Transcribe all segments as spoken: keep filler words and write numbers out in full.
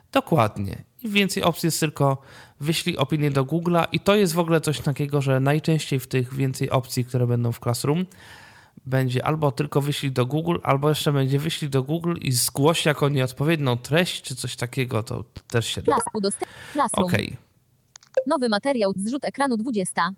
Dokładnie. I więcej opcji jest tylko wyślij opinię do Google'a i to jest w ogóle coś takiego, że najczęściej w tych więcej opcji, które będą w Classroom, będzie albo tylko wyślij do Google, albo jeszcze będzie wyślij do Google i zgłoś jako nieodpowiednią treść, czy coś takiego, to też się da. Okej. Okay. Nowy materiał, zrzut ekranu dwudziesta.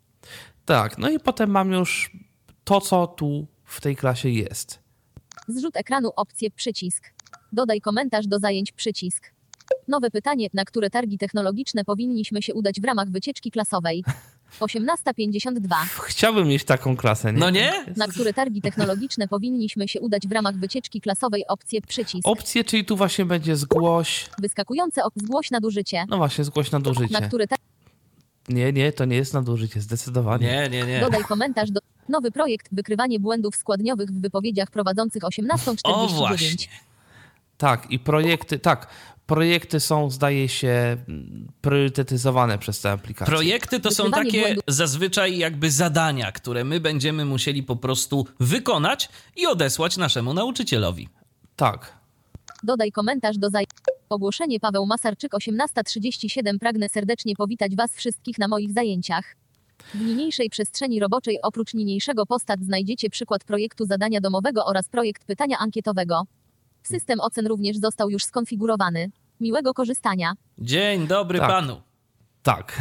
Tak, no i potem mam już to, co tu w tej klasie jest. Zrzut ekranu, opcje, przycisk. Dodaj komentarz do zajęć, przycisk. Nowe pytanie, na które targi technologiczne powinniśmy się udać w ramach wycieczki klasowej. osiemnasta pięćdziesiąt dwa. Chciałbym mieć taką klasę, nie? No nie? Na które targi technologiczne powinniśmy się udać w ramach wycieczki klasowej, opcje, przycisk. Opcje, czyli tu właśnie będzie zgłoś. Wyskakujące op- zgłoś nadużycie. No właśnie, zgłoś nadużycie. Na które tar- Nie, nie, to nie jest nadużycie, zdecydowanie. Nie, nie, nie. Dodaj komentarz do... Nowy projekt, wykrywanie błędów składniowych w wypowiedziach prowadzących osiemnasta czterdzieści dziewięć. O właśnie. Tak, i projekty, tak, projekty są, zdaje się, priorytetyzowane przez tę aplikację. Projekty to są Wykrywanie takie błędów. zazwyczaj jakby zadania, które my będziemy musieli po prostu wykonać i odesłać naszemu nauczycielowi. Tak. Dodaj komentarz do zaj... Ogłoszenie, Paweł Masarczyk, osiemnasta trzydzieści siedem. Pragnę serdecznie powitać Was wszystkich na moich zajęciach. W niniejszej przestrzeni roboczej oprócz niniejszego posta znajdziecie przykład projektu zadania domowego oraz projekt pytania ankietowego. System ocen również został już skonfigurowany. Miłego korzystania. Dzień dobry Tak. panu. Tak.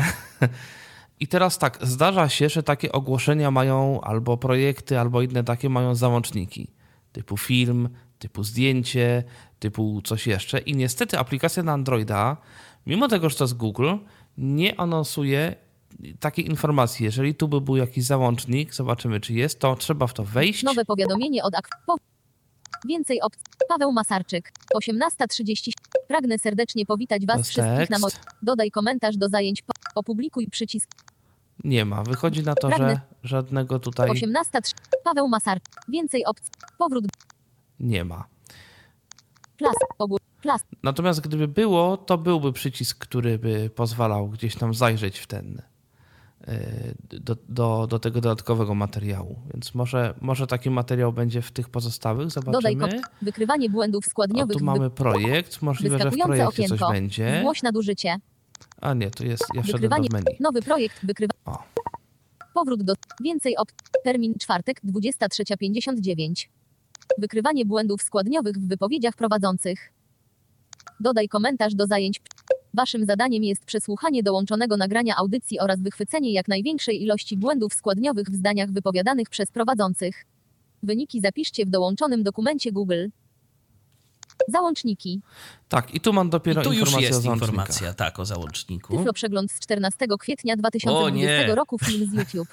I teraz tak, zdarza się, że takie ogłoszenia mają albo projekty, albo inne takie mają załączniki. Typu film, typu zdjęcie, typu coś jeszcze. I niestety aplikacja na Androida, mimo tego, że to jest Google, nie anonsuje takiej informacji. Jeżeli tu by był jakiś załącznik, zobaczymy czy jest, to trzeba w to wejść. Nowe powiadomienie od ak- po- Więcej opcji. Paweł Masarczyk. osiemnasta trzydzieści. Pragnę serdecznie powitać Was jest wszystkich na tekst. moich... Dodaj komentarz do zajęć. Po- Opublikuj przycisk. Nie ma. Wychodzi na to, Pragnę- że żadnego tutaj osiemnasta trzydzieści. Paweł Masarczyk. Więcej opcji. Powrót. nie ma. Klas. Ogół. Klas. Natomiast gdyby było, to byłby przycisk, który by pozwalał gdzieś tam zajrzeć w ten, yy, do, do, do tego dodatkowego materiału. Więc może, może taki materiał będzie w tych pozostałych. Dodaj Zobaczymy. kod. Wykrywanie błędów O, składniowych. tu w wy- mamy projekt. Możliwe, że w Wyskakujące projekcie coś okienko. będzie. Zgłoś nadużycie. A nie, to jest, ja wszedłem Wykrywanie. do menu. Nowy projekt. Wykrywa. O. Powrót do... Więcej opcji. Termin czwartek, dwudziesta trzecia pięćdziesiąt dziewięć. Wykrywanie błędów składniowych w wypowiedziach prowadzących. Dodaj komentarz do zajęć. Waszym zadaniem jest przesłuchanie dołączonego nagrania audycji oraz wychwycenie jak największej ilości błędów składniowych w zdaniach wypowiadanych przez prowadzących. Wyniki zapiszcie w dołączonym dokumencie Google. Załączniki. Tak, i tu mam dopiero I tu już informację o jest załącznikach. informacja, tak, o załączniku. Tyflo przegląd z czternastego kwietnia dwa tysiące dwudziestego O nie. roku, film z YouTube.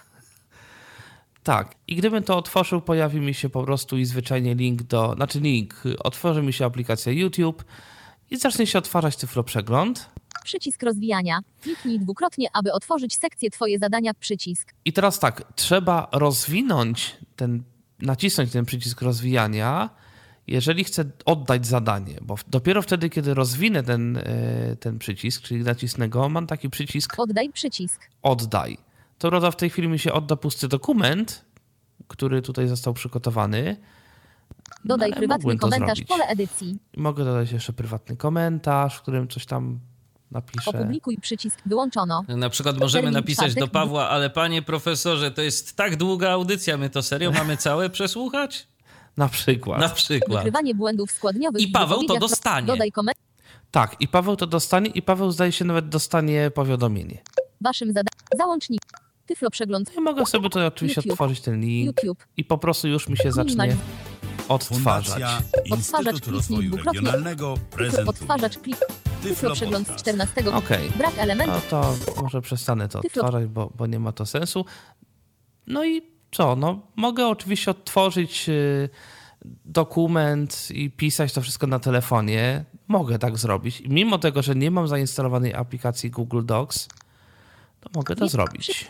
Tak, i gdybym to otworzył, pojawi mi się po prostu i zwyczajnie link do, znaczy link, otworzy mi się aplikacja YouTube i zacznie się odtwarzać tyfloprzegląd. Przycisk rozwijania. Kliknij dwukrotnie, aby otworzyć sekcję Twoje zadania. Przycisk. I teraz tak, trzeba rozwinąć ten, nacisnąć ten przycisk rozwijania, jeżeli chcę oddać zadanie, bo dopiero wtedy, kiedy rozwinę ten, e, ten przycisk, czyli nacisnę go, mam taki przycisk Oddaj przycisk. oddaj. To prawda, w tej chwili mi się odda pusty dokument, który tutaj został przygotowany. Dodaj No, ale prywatny mógłbym to komentarz, zrobić. pole edycji. I mogę dodać jeszcze prywatny komentarz, w którym coś tam napiszę. Opublikuj przycisk. Wyłączono. Na przykład możemy Termin napisać do czwartek. Pawła, ale panie profesorze, to jest tak długa audycja, my to serio mamy całe przesłuchać? Na przykład. Na przykład. Wykrywanie błędów składniowych. I w Paweł to wypowiedziach pro- dostanie. Dodaj komentarz. Tak, i Paweł to dostanie i Paweł zdaje się nawet dostanie powiadomienie. Waszym zadaniem. Załącznik. Tyflo przegląd. I mogę sobie tutaj oczywiście YouTube. otworzyć ten link YouTube. i po prostu już mi się zacznie Minimal- odtwarzać. Fundacja Odtwarzacz Instytut kliknij Rozwoju dwukrotnie. Regionalnego Tyflo prezentuje odtwarzacz klik. Tyflo Tyflo przegląd z Podcast. czternastego. Okej. Brak elementu. No to może przestanę to Tyflo- odtwarzać, bo, bo nie ma to sensu. No i co? No, mogę oczywiście odtworzyć y, dokument i pisać to wszystko na telefonie. Mogę tak zrobić. I mimo tego, że nie mam zainstalowanej aplikacji Google Docs, to mogę to Nie- zrobić.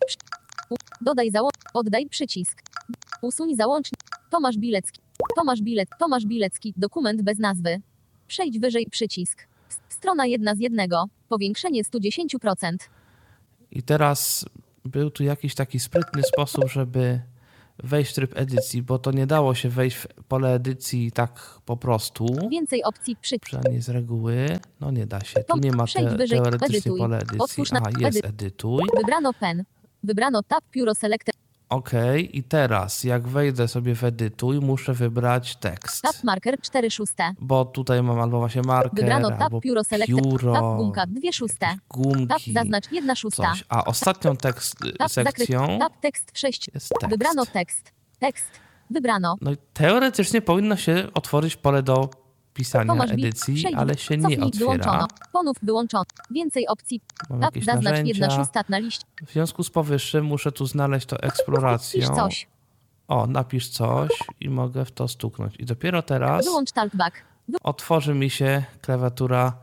Dodaj załącznik. Oddaj przycisk. Usuń załącznik. Tomasz Bilecki. Tomasz Bilet. Tomasz Bilecki. Dokument bez nazwy. Przejdź wyżej przycisk. S- Strona jedna z jednego. Powiększenie sto dziesięć procent. I teraz był tu jakiś taki sprytny sposób, żeby wejść w tryb edycji, bo to nie dało się wejść w pole edycji tak po prostu. Więcej opcji przy... Przynajmniej z reguły. No nie da się. Tu nie ma Przejdź te, wyżej. teoretycznie Edytuj. pole edycji. Otwórz na- Aha, jest edy- edytuj. Wybrano pen. Wybrano tab pióro selected. Okej, i teraz jak wejdę sobie w edytuj, muszę wybrać tekst. Tab marker cztery szóste. Bo tutaj mam albo właśnie marker, Wybrano tab albo pióro selected. pióro, Tab gumka dwie szóste. Tab gumki, zaznacz jedna szósta. coś. A ostatnią tekst, Tab zakryty. sekcją Tab tekst sześć. jest tekst. Wybrano tekst. Tekst. Wybrano. No i teoretycznie powinno się otworzyć pole do pisania Tomasz Bil. edycji, Przejdź. ale się nie Cofnij. otwiera. Wyłączono. Ponów wyłączono. Więcej opcji. Mam Tab jakieś zaznacz jedna narzędzia. szósta na liście. W związku z powyższym muszę tu znaleźć to eksploracją. Pisz coś. O, napisz coś i mogę w to stuknąć. I dopiero teraz Wyłącz talkback. otworzy mi się klawiatura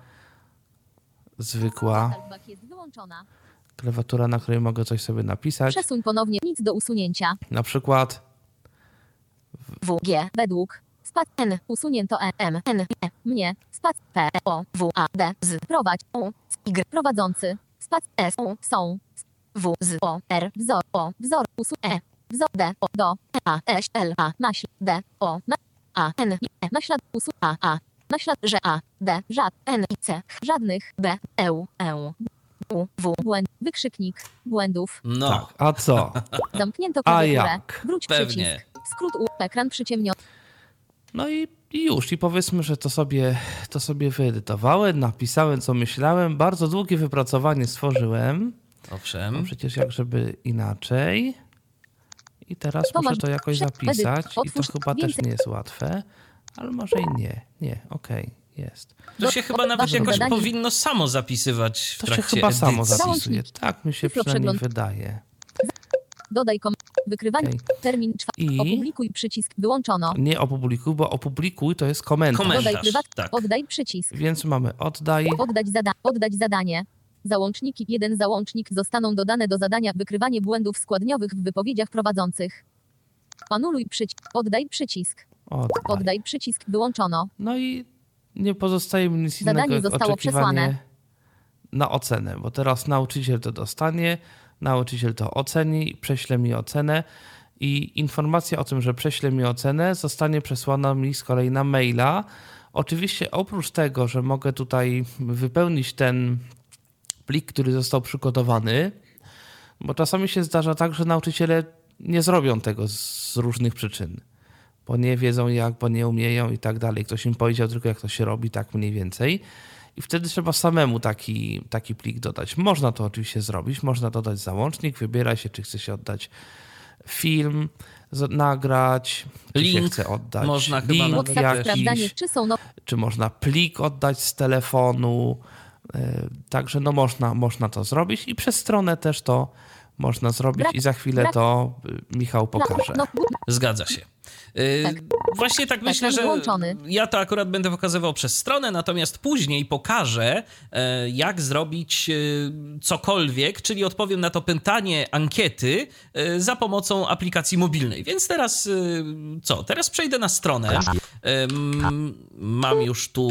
zwykła. Talkback jest wyłączona. Klawiatura, na której mogę coś sobie napisać. Przesuń ponownie. Nic do usunięcia. Na przykład W, G, według. Spac, N, usunięto E, M, N, E, mnie, spac, P, E, O, W, A, D, Z, prowadź, U, Y, prowadzący, spac, S, U, są, W, Z, O, R, wzor, O, wzor, usu, E, wzor, D, O, do, E, A, S, L, A, naśl, D, O, na, A, N, E, naślad, usu, A, A, naślad, że A, D, żad, N, I, C, żadnych, B, E, E, U, W, błęd, wykrzyknik, błędów, No, tak, a co? zamknięto A klawiaturę, jak? wróć Pewnie. przycisk, skrót U, ekran przyciemniony. No i, i już. I powiedzmy, że to sobie, to sobie wyedytowałem, napisałem, co myślałem. Bardzo długie wypracowanie stworzyłem. owszem. Przecież jak żeby inaczej. I teraz Tomasz, muszę to jakoś prze- zapisać. edyt, I to otwórz chyba też więcej- nie jest łatwe. Ale może i nie. Nie, okej, jest. To się chyba nawet Wasze jakoś zadanie- powinno samo zapisywać w To się trakcie chyba samo edycji. zapisuje. Tak mi się Cyfro przynajmniej przegląd. wydaje. Dodaj kom... Wykrywanie. Okej. Termin czwarty. I- Opublikuj przycisk. Wyłączono. Nie opublikuj, bo opublikuj to jest komentarz. Komentarz. Dodaj prywat. tak. Oddaj przycisk. Więc mamy oddaj. Oddać, zada... Oddać zadanie. Załączniki. Jeden załącznik zostaną dodane do zadania wykrywanie błędów składniowych w wypowiedziach prowadzących. Anuluj przycisk. Oddaj przycisk. Oddaj. Oddaj przycisk. Wyłączono. No i nie pozostaje mi nic Zadanie innego jak zostało oczekiwanie przesłane. na ocenę, bo teraz nauczyciel to dostanie, nauczyciel to oceni, prześle mi ocenę i informacja o tym, że prześle mi ocenę, zostanie przesłana mi z kolei na maila. Oczywiście oprócz tego, że mogę tutaj wypełnić ten plik, który został przygotowany, bo czasami się zdarza tak, że nauczyciele nie zrobią tego z różnych przyczyn, bo nie wiedzą jak, bo nie umieją i tak dalej. Ktoś im powiedział tylko jak to się robi, tak mniej więcej. I wtedy trzeba samemu taki, taki plik dodać. Można to oczywiście zrobić, można dodać załącznik, wybiera się, czy chce się oddać film, z- nagrać, czy się Link chce oddać można chyba link nawet WhatsApp. też. Sprawdzanie, jakiś, czy są no... czy można plik oddać z telefonu. Yy, Także no można, można to zrobić i przez stronę też to można zrobić Brak- i za chwilę brak- to y, Michał pokaże. No, Zgadza się. Yy, Tak. Właśnie tak myślę, że wyłączony. ja to akurat będę pokazywał przez stronę, natomiast później pokażę, e, jak zrobić e, cokolwiek, czyli odpowiem na to pytanie ankiety e, za pomocą aplikacji mobilnej. Więc teraz e, co? Teraz przejdę na stronę. Em, Mam już tu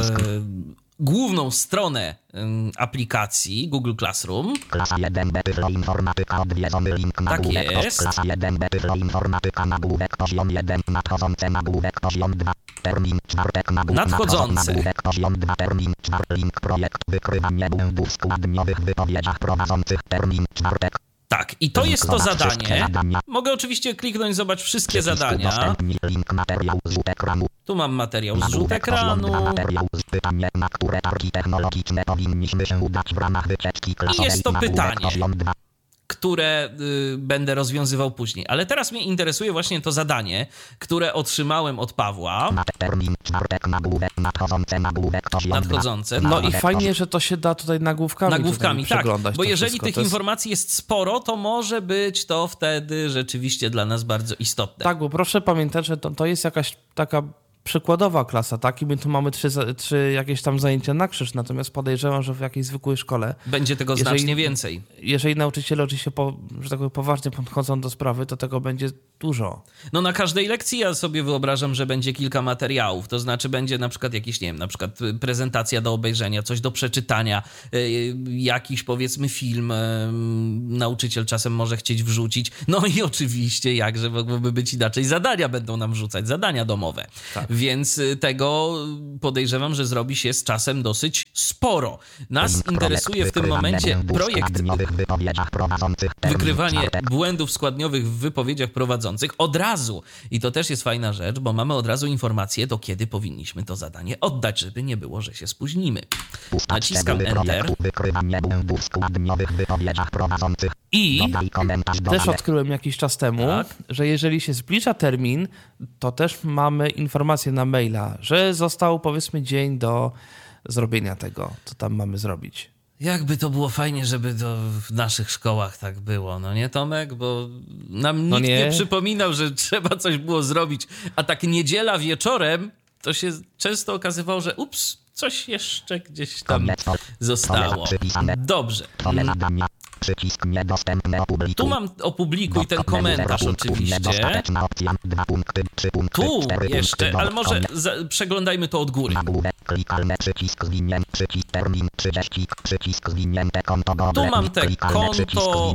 e, główną stronę em, aplikacji Google Classroom. Klasa jeden B Tyflo Informatyka odwiedzony link nagłówek. Tak jest. Klasa jeden B Tyflo Informatyka nagłówek poziom jeden nadchodzące nagłówek poziom dwa termin czwartek nagłówek Nadchodzące. nagłówek poziom dwa termin czwartek link projekt wykrywanie błędów składniowych w wypowiedziach prowadzących termin czwartek. Tak, i to jest to Zobacz wszystkie zadanie. zadania. Mogę oczywiście kliknąć, zobacz wszystkie Przycisk zadania. udostępnij link materiał rzut ekranu. Tu mam materiał zrzut Nagłówek poziom ekranu. dwa materiał z pytanie na które targi technologiczne powinniśmy się udać w ramach wycieczki klasowej. jest to Nagłówek pytanie. poziom dwa. które y, będę rozwiązywał później. Ale teraz mnie interesuje właśnie to zadanie, które otrzymałem od Pawła. Na termin czwartek nagłówek nadchodzące nagłówek poziom dwa. Nadchodzące. No i Nagłówek fajnie, że to się da tutaj nagłówkami, Nagłówkami, tutaj tak, przeglądać bo to jeżeli wszystko. tych To jest- informacji jest sporo, to może być to wtedy rzeczywiście dla nas bardzo istotne. Tak, bo proszę pamiętać, że to, to jest jakaś taka przykładowa klasa, tak? I my tu mamy trzy, trzy jakieś tam zajęcia na krzyż, natomiast podejrzewam, że w jakiejś zwykłej szkole... Będzie tego jeżeli, znacznie więcej. Jeżeli nauczyciele oczywiście, po, że tak powiem, poważnie podchodzą do sprawy, to tego będzie dużo. No na każdej lekcji ja sobie wyobrażam, że będzie kilka materiałów, to znaczy będzie na przykład jakiś, nie wiem, na przykład prezentacja do obejrzenia, coś do przeczytania, jakiś powiedzmy film nauczyciel czasem może chcieć wrzucić, no i oczywiście jakże mogłoby być inaczej, zadania będą nam wrzucać, zadania domowe, tak. Więc tego podejrzewam, że zrobi się z czasem dosyć sporo. Nas interesuje w tym momencie projekt wykrywanie błędów składniowych w wypowiedziach prowadzących od razu. I to też jest fajna rzecz, bo mamy od razu informację, do kiedy powinniśmy to zadanie oddać, żeby nie było, że się spóźnimy. Naciskam Enter. I też odkryłem jakiś czas temu, tak, że jeżeli się zbliża termin, to też mamy informację na maila, że został powiedzmy dzień do zrobienia tego, co tam mamy zrobić. Jakby to było fajnie, żeby to w naszych szkołach tak było, no nie Tomek? Bo nam nikt no nie. nie przypominał, że trzeba coś było zrobić, a tak niedziela wieczorem to się często okazywało, że ups, coś jeszcze gdzieś tam zostało. Dobrze. Przycisk niedostępny opublikuj. Tu mam opublikuj ten komentarz oczywiście. Tu jeszcze, ale może za, przeglądajmy to od góry. Przycisk zwinięty, przycisk termin trzydzieści, przycisk zwinięte konto Google. Tu mam te konto,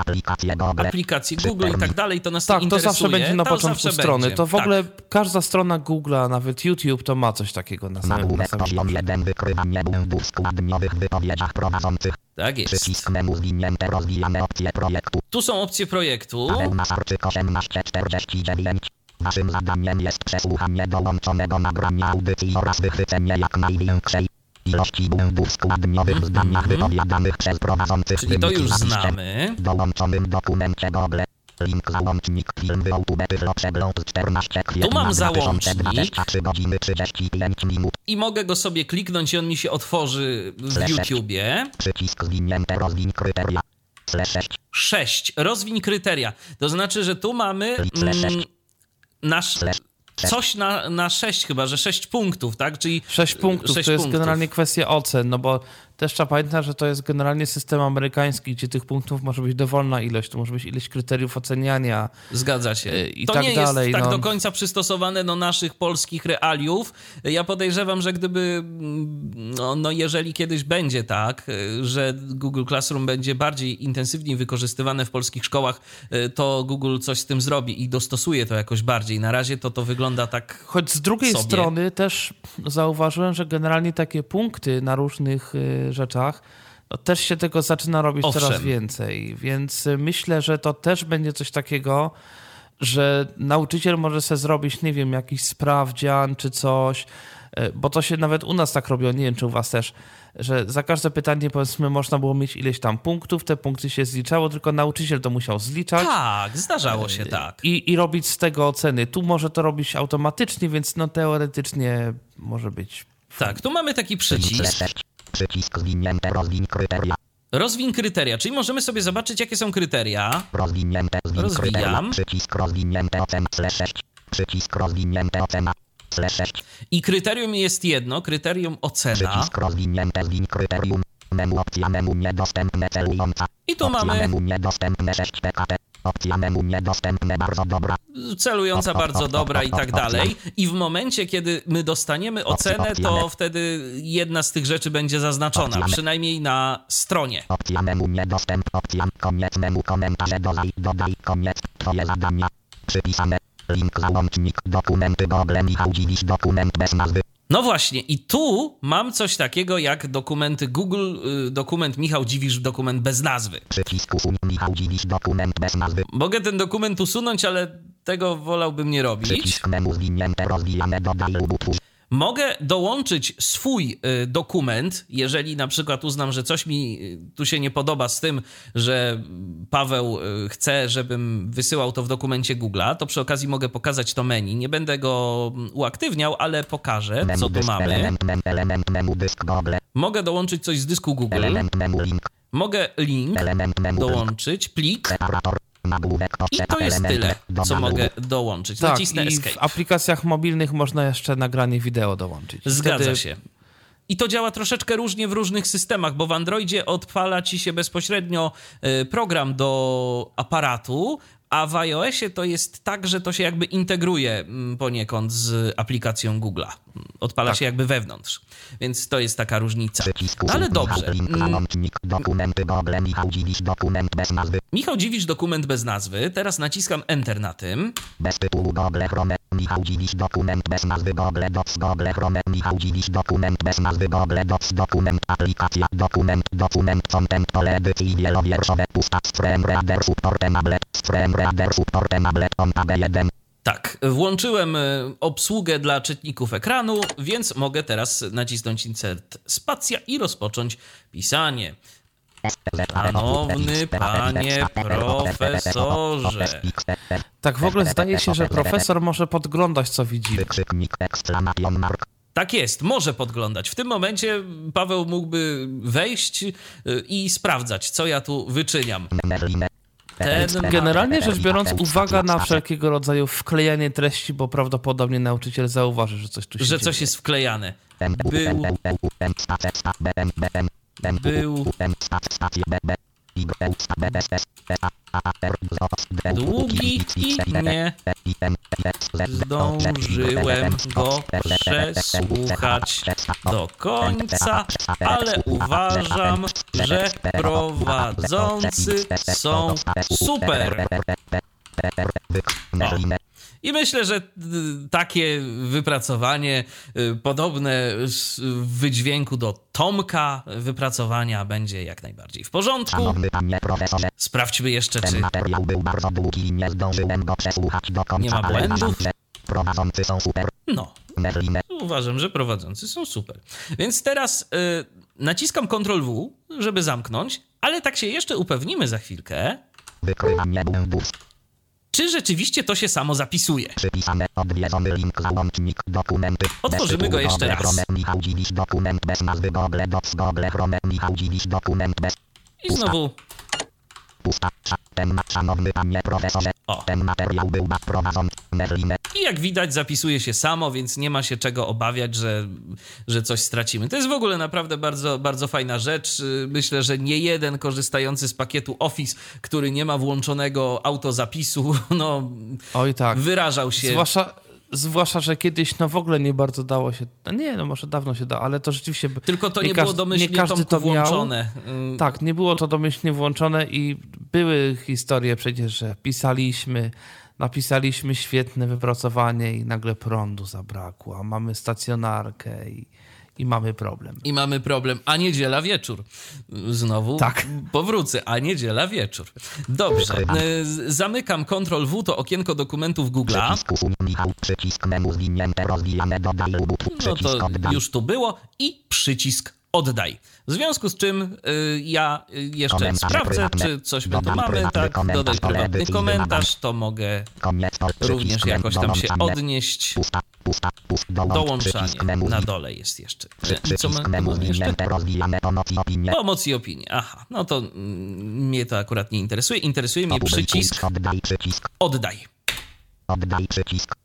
aplikacje Google i tak dalej, to nas tak, interesuje. Tak, to zawsze będzie na to początku strony. Będzie. To w tak. ogóle każda strona Google'a, nawet YouTube, to ma coś takiego na samym na poziom jeden wykrywanie błędów składniowych w wypowiedziach prowadzących. Tak jest. Przycisk menu zwinięte, rozwijane opcje projektu. Tu są opcje projektu. osiemnaście czterdzieści dziewięć. Waszym zadaniem jest przesłuchanie dołączonego nagrania audycji oraz wychwycenie jak największej ilości błędów składniowych w zdaniach wypowiadanych przez prowadzących. Czyli to już znamy. W dołączonym dokumencie Google. Link załącznik film wyoutuby tyflo przegląd czternastego kwietnia tu mam dwa tysiące dwadzieścia trzy godziny trzydzieści pięć minut. I mogę go sobie kliknąć i on mi się otworzy w YouTubie. Przycisk zwinięte, rozwiń kryteria. sześć. sześć. Rozwiń kryteria. To znaczy, że tu mamy mm, nasz... Coś na, na sześć chyba, że sześć punktów, tak? Czyli sześć punktów, sześć to jest punktów. generalnie kwestia ocen, no bo też trzeba pamiętać, że to jest generalnie system amerykański, gdzie tych punktów może być dowolna ilość, to może być ilość kryteriów oceniania. Zgadza się. I to tak nie dalej, jest tak no. do końca przystosowane do naszych polskich realiów. Ja podejrzewam, że gdyby, no, no jeżeli kiedyś będzie tak, że Google Classroom będzie bardziej intensywniej wykorzystywane w polskich szkołach, to Google coś z tym zrobi i dostosuje to jakoś bardziej. Na razie to to wygląda tak. Choć z drugiej sobie. strony też zauważyłem, że generalnie takie punkty na różnych rzeczach, no też się tego zaczyna robić Owszem. coraz więcej, więc myślę, że to też będzie coś takiego, że nauczyciel może sobie zrobić, nie wiem, jakiś sprawdzian czy coś, bo to się nawet u nas tak robiło, nie wiem, czy u was też, że za każde pytanie, powiedzmy, można było mieć ileś tam punktów, te punkty się zliczało, tylko nauczyciel to musiał zliczać. Tak, zdarzało się tak. I, i robić z tego oceny. Tu może to robić automatycznie, więc no teoretycznie może być. Tak, tu mamy taki przycisk. Przycisk zwinięte, rozwiń kryteria. Rozwiń kryteria, czyli możemy sobie zobaczyć, jakie są kryteria. Rozwinięte, Rozwijam. Przycisk rozwinięte ocena, sześć. Przycisk rozwinięte ocena, sześć. I kryterium jest jedno, kryterium ocena. Przycisk rozwinięte, zwin kryterium. Menu, opcja menu niedostępne, celująca. I tu opcja mamy menu niedostępne, sześć P K T. Opcja menu niedostępne, bardzo dobra. Celująca, bardzo dobra i tak dalej. I w momencie, kiedy my dostaniemy ocenę, to wtedy jedna z tych rzeczy będzie zaznaczona, przynajmniej na stronie. Opcja menu niedostępna, opcja koniec menu, komentarze dodaj, dodaj, koniec, twoje zadania, przypisane, link załącznik, dokumenty Google, Michał Dziwisz, dokument bez nazwy. No właśnie, i tu mam coś takiego jak dokumenty Google, dokument Michał Dziwisz, dokument bez nazwy. Przycisk usuń Michał Dziwisz, dokument bez nazwy. Mogę ten dokument usunąć, ale tego wolałbym nie robić. Przycisk menu zwinięte, rozwijane, dodaj lub utwórz. Mogę dołączyć swój y, dokument, jeżeli na przykład uznam, że coś mi y, tu się nie podoba z tym, że Paweł y, chce, żebym wysyłał to w dokumencie Google'a, to przy okazji mogę pokazać to menu. Nie będę go uaktywniał, ale pokażę, menu co tu dysk, mamy. Element, mem, element menu dysk Google. Mogę dołączyć coś z dysku Google. Element menu link. Mogę link Element menu dołączyć, plik. Separator. I to jest tyle, co mogę dołączyć. Tak, Nacisnę i Escape. w aplikacjach mobilnych można jeszcze nagranie wideo dołączyć. Zgadza Wtedy... się. I to działa troszeczkę różnie w różnych systemach, bo w Androidzie odpala ci się bezpośrednio program do aparatu, a w iOSie to jest tak, że to się jakby integruje poniekąd z aplikacją Google'a. Odpala tak. się jakby wewnątrz. Więc to jest taka różnica. Ale dobrze. Michał Dziwisz, dokument bez nazwy. Teraz naciskam Enter na tym. Bez tytułu Google Chrome. Michał Dziwisz, dokument bez nazwy Google Docs. Google Chrome. Michał Dziwisz, dokument bez nazwy Google Docs. Dokument aplikacja. Dokument. Dokument content pole edycji wielowierszowe. Pusta. Stream reader supportable. Stream reader supportable. On tab jeden. Tak, włączyłem obsługę dla czytników ekranu, więc mogę teraz nacisnąć insert spacja i rozpocząć pisanie. Szanowny panie profesorze. Tak w ogóle zdaje się, że profesor może podglądać, co widzimy. Tak jest, może podglądać. W tym momencie Paweł mógłby wejść i sprawdzać, co ja tu wyczyniam. Ten... Generalnie rzecz biorąc, uwaga na wszelkiego rodzaju wklejanie treści, bo prawdopodobnie nauczyciel zauważy, że coś tu się Że dzieje. coś jest wklejane. Był... Był... Długi i nie zdążyłem go przesłuchać do końca, ale uważam, że prowadzący są super. O. I myślę, że takie wypracowanie, podobne w wydźwięku do Tomka wypracowania będzie jak najbardziej w porządku. Sprawdźmy jeszcze, czy nie ma błędów. No, uważam, że prowadzący są super. Więc teraz y, naciskam kontrol W, żeby zamknąć, ale tak się jeszcze upewnimy za chwilkę. Wykrywanie błędów. Czy rzeczywiście to się samo zapisuje? Przypisane, odwiedzony link, załącznik, dokumenty. Otworzymy go jeszcze raz. Michał Dziwisz, dokument bez nazwy Google Docs, Google Chrome, Michał Dziwisz, dokument bez... I znowu... Pusta, ten, szanowny panie profesorze, o. ten materiał był prowadzony, Merlinę. I jak widać zapisuje się samo, więc nie ma się czego obawiać, że, że coś stracimy. To jest w ogóle naprawdę bardzo, bardzo fajna rzecz. Myślę, że nie jeden korzystający z pakietu Office, który nie ma włączonego autozapisu, no Oj, tak. wyrażał się... Zwłaszcza... Zwłaszcza, że kiedyś no w ogóle nie bardzo dało się, no nie, no może dawno się dało, ale to rzeczywiście... Tylko to nie, nie było każdy, domyślnie nie każdy to włączone. Miał. Tak, nie było to domyślnie włączone i były historie przecież, że pisaliśmy, napisaliśmy świetne wypracowanie i nagle prądu zabrakło, a mamy stacjonarkę i, i mamy problem. I mamy problem, a niedziela wieczór. Znowu tak. powrócę, a niedziela wieczór. Dobrze, zamykam kontrol W, to okienko dokumentów Google'a. No to już tu było i przycisk oddaj. W związku z czym y, ja jeszcze sprawdzę, czy coś my tu mamy. Tak, dodaj prywatny komentarz, to mogę również jakoś tam się odnieść. Dołączanie. Na dole jest jeszcze. Co my mamy jeszcze? Pomoc i opinie. Aha, no to mm, mnie to akurat nie interesuje. Interesuje mnie przycisk oddaj. Oddaj przycisk.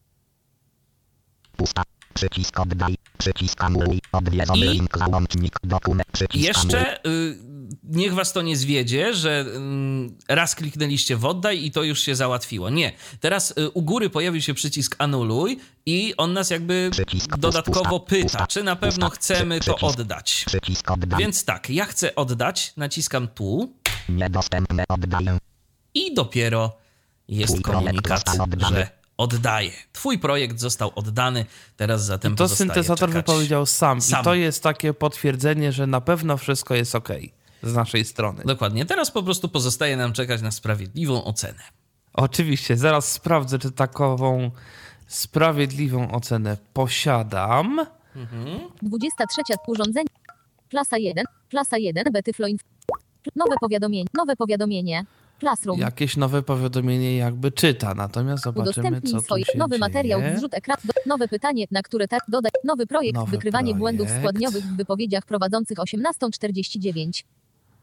Pusta. Przycisk oddaj, przycisk anuluj, odwiedzony I link, załącznik, dokument, przycisk jeszcze y, niech was to nie zwiedzie, że y, raz kliknęliście w oddaj i to już się załatwiło. Nie. Teraz y, u góry pojawił się przycisk anuluj i on nas jakby przycisk dodatkowo pusta, pyta, pusta, czy na pewno pusta, chcemy przycisk, to oddać. Przycisk oddaj. Więc tak, ja chcę oddać, naciskam tu. Niedostępne oddaję. I dopiero jest Twój komunikat, że oddaję. Twój projekt został oddany, teraz zatem I to pozostaje syntezator czekać. wypowiedział sam. sam. I to jest takie potwierdzenie, że na pewno wszystko jest ok z naszej strony. Dokładnie. Teraz po prostu pozostaje nam czekać na sprawiedliwą ocenę. Oczywiście. Zaraz sprawdzę, czy takową sprawiedliwą ocenę posiadam. Mhm. dwudziesta trzecia urządzenie. Klasa jeden. Klasa jeden. Betyflo inf. Nowe powiadomienie. Nowe powiadomienie. Classroom. Jakieś nowe powiadomienie jakby czyta, natomiast zobaczymy, Udostępnij co tu swoje się nowy dzieje. materiał, zrzut ekran, do, nowe pytanie, na które tak dodaj, nowy projekt, Nowy wykrywanie projekt. błędów składniowych w wypowiedziach prowadzących osiemnasta czterdzieści dziewięć.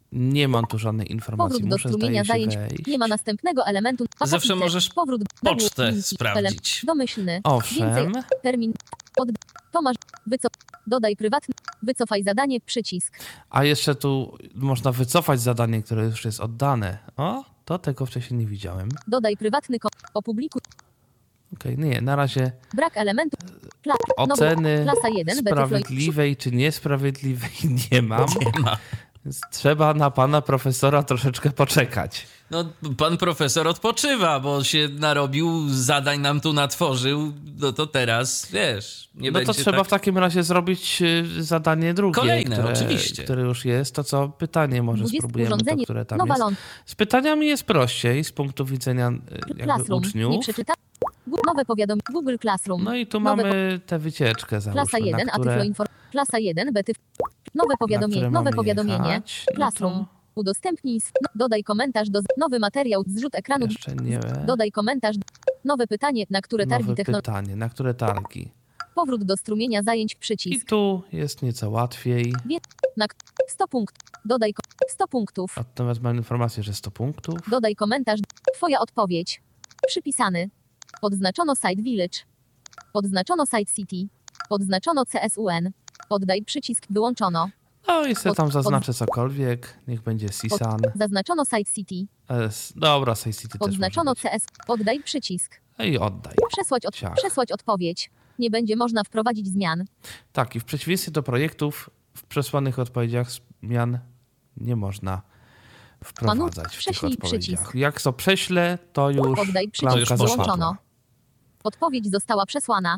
Nie mam tu żadnej informacji. Powrót do Muszę, strumienia zdaje się, zajęć. wejść. Nie ma następnego elementu. Zawsze Akapity. możesz Powrót. pocztę Nagłówki. sprawdzić. Ele- Domyślny. Owszem. Więcej. Termin. Od. Tomasz. Wycof. Dodaj prywatny. Wycofaj zadanie. Przycisk. A jeszcze tu można wycofać zadanie, które już jest oddane. O, to tego wcześniej nie widziałem. Dodaj prywatny. Ko- opublikuj. Okej, nie, na razie Brak elementu. Kla- oceny Klasa jeden. sprawiedliwej czy niesprawiedliwej nie mam. Nie ma. Więc trzeba na pana profesora troszeczkę poczekać. No, pan profesor odpoczywa, bo się narobił, zadań nam tu natworzył, no to teraz, wiesz, nie No będzie to trzeba tak... w takim razie zrobić y, zadanie drugie, Kolejne, które, oczywiście. które już jest. To co pytanie może dwudzieste spróbujemy, to, urządzenie. które tam Nowa jest. ląd. Z pytaniami jest prościej z punktu widzenia y, jakby Classroom. Nie uczniów. przeczyta. Gu- Nowe powiadomienie. Google Classroom. No i tu Nowe mamy tę wycieczkę, załóżmy, Klasa jeden. na A które, Tyflo Info. Klasa jeden. Betyf. Nowe na powiadomienie. które Nowe mamy powiadomienie. jechać. No Classroom. to Udostępnij. s- no, Dodaj komentarz do. z- Nowy materiał. Zrzut ekranu. jeszcze nie. Dodaj komentarz. Nowe pytanie, na które targi Nowe technologii. pytanie, na które targi. Powrót do strumienia zajęć. I Przycisk. tu jest nieco łatwiej. Na k- sto punktów. Dodaj ko- sto punktów. Natomiast mam informację, że sto punktów. Dodaj komentarz. Twoja odpowiedź. Przypisany. Odznaczono Site Village. Odznaczono Site City. Odznaczono C S U N. Oddaj przycisk. Wyłączono. No i sobie Od- tam od- zaznaczę cokolwiek. Niech będzie Sisan. Zaznaczono Site City. S. Dobra, Side City też Odznaczono może być. C S. Oddaj przycisk. No i oddaj. Przesłać, od... Ciach. Przesłać odpowiedź. Nie będzie można wprowadzić zmian. Tak, i w przeciwieństwie do projektów, w przesłanych odpowiedziach zmian nie można wprowadzać w tych prześlij odpowiedziach. przycisk. Jak to prześlę, to już Oddaj klamka przycisk. już zapadła. Wyłączono. Odpowiedź została przesłana.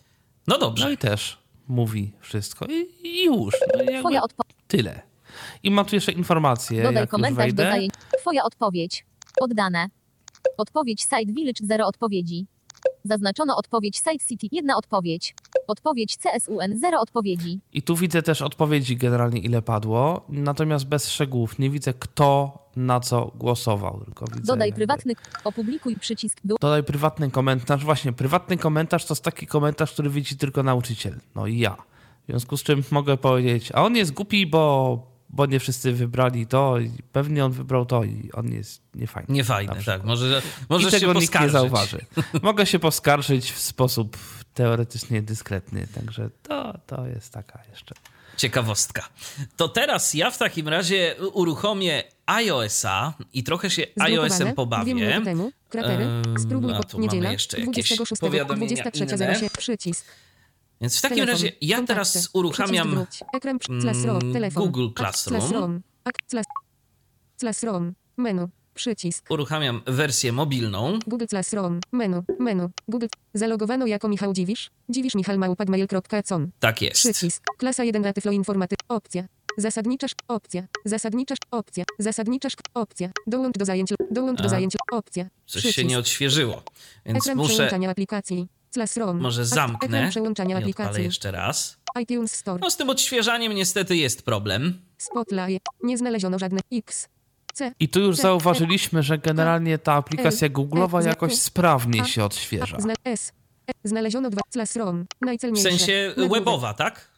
No dobrze. No i też mówi wszystko. I, i już. No i jakby Twoja odpowiedź. tyle. I mam tu jeszcze informację, Dodaj jak już komentarz do wejdę. zajęć. Twoja odpowiedź. Oddane. Odpowiedź Site Village zero odpowiedzi. Zaznaczono odpowiedź Site City jedna odpowiedź. Odpowiedź C S U N zero odpowiedzi. I tu widzę też odpowiedzi generalnie, ile padło, natomiast bez szczegółów. Nie widzę, kto na co głosował, tylko widzę Dodaj jakby- prywatny. Opublikuj przycisk. Wył- Dodaj prywatny komentarz. Właśnie, prywatny komentarz to jest taki komentarz, który widzi tylko nauczyciel. No i ja. W związku z czym mogę powiedzieć, a on jest głupi, bo, bo nie wszyscy wybrali to i pewnie on wybrał to i on jest niefajny. Niefajne, na przykład. tak. Może, I możesz tego się nikt nie poskarżyć. zauważy. Mogę się poskarżyć w sposób teoretycznie dyskretny, także to, to jest taka jeszcze. Ciekawostka. To teraz ja w takim razie uruchomię iOS-a i trochę się iOS-em pobawię. Dwie minuty temu. Kratery. Ehm, Spróbuj a pod tu mamy niedziela. jeszcze jakieś dwudziestego szóstego powiadomienia dwudziesta trzecia inne. zero osiem. Przycisk. Więc w takim Telefon. razie ja Kontakty. teraz uruchamiam Przycisk wróć. Ekran. mm, Classroom. Telefon. Google Akt Classroom. Classroom. Akt Class- Classroom. Menu. Przycisk. uruchamiam wersję mobilną. Google Classroom. Menu. Menu. Google. Zalogowano jako Michał Dziwisz. Dziwisz Michał małpa.gmail kropka com. Tak jest. Przycisk. Klasa jeden na Tyflo Informatyk. Opcja. Zasadniczasz. Opcja. Zasadniczasz. Opcja. Zasadniczasz. Opcja. Dołącz do zajęć. Dołącz A. do zajęć. Opcja. Coś Przycisk. się nie odświeżyło. Więc Ekran muszę, przełączania aplikacji. Classroom. może Akt- zamknę Ekran przełączania i odpalę aplikacji. jeszcze raz. iTunes Store. No z tym odświeżaniem niestety jest problem. Spotlight. Nie znaleziono żadnych X. C. I tu już C, zauważyliśmy, że generalnie ta aplikacja L, Google'owa E, Z, jakoś E, sprawnie A, się odświeża. Zna- S. E. Znaleziono dwa. Classroom. W Najcelniejsze. sensie Nagłówek. webowa, tak?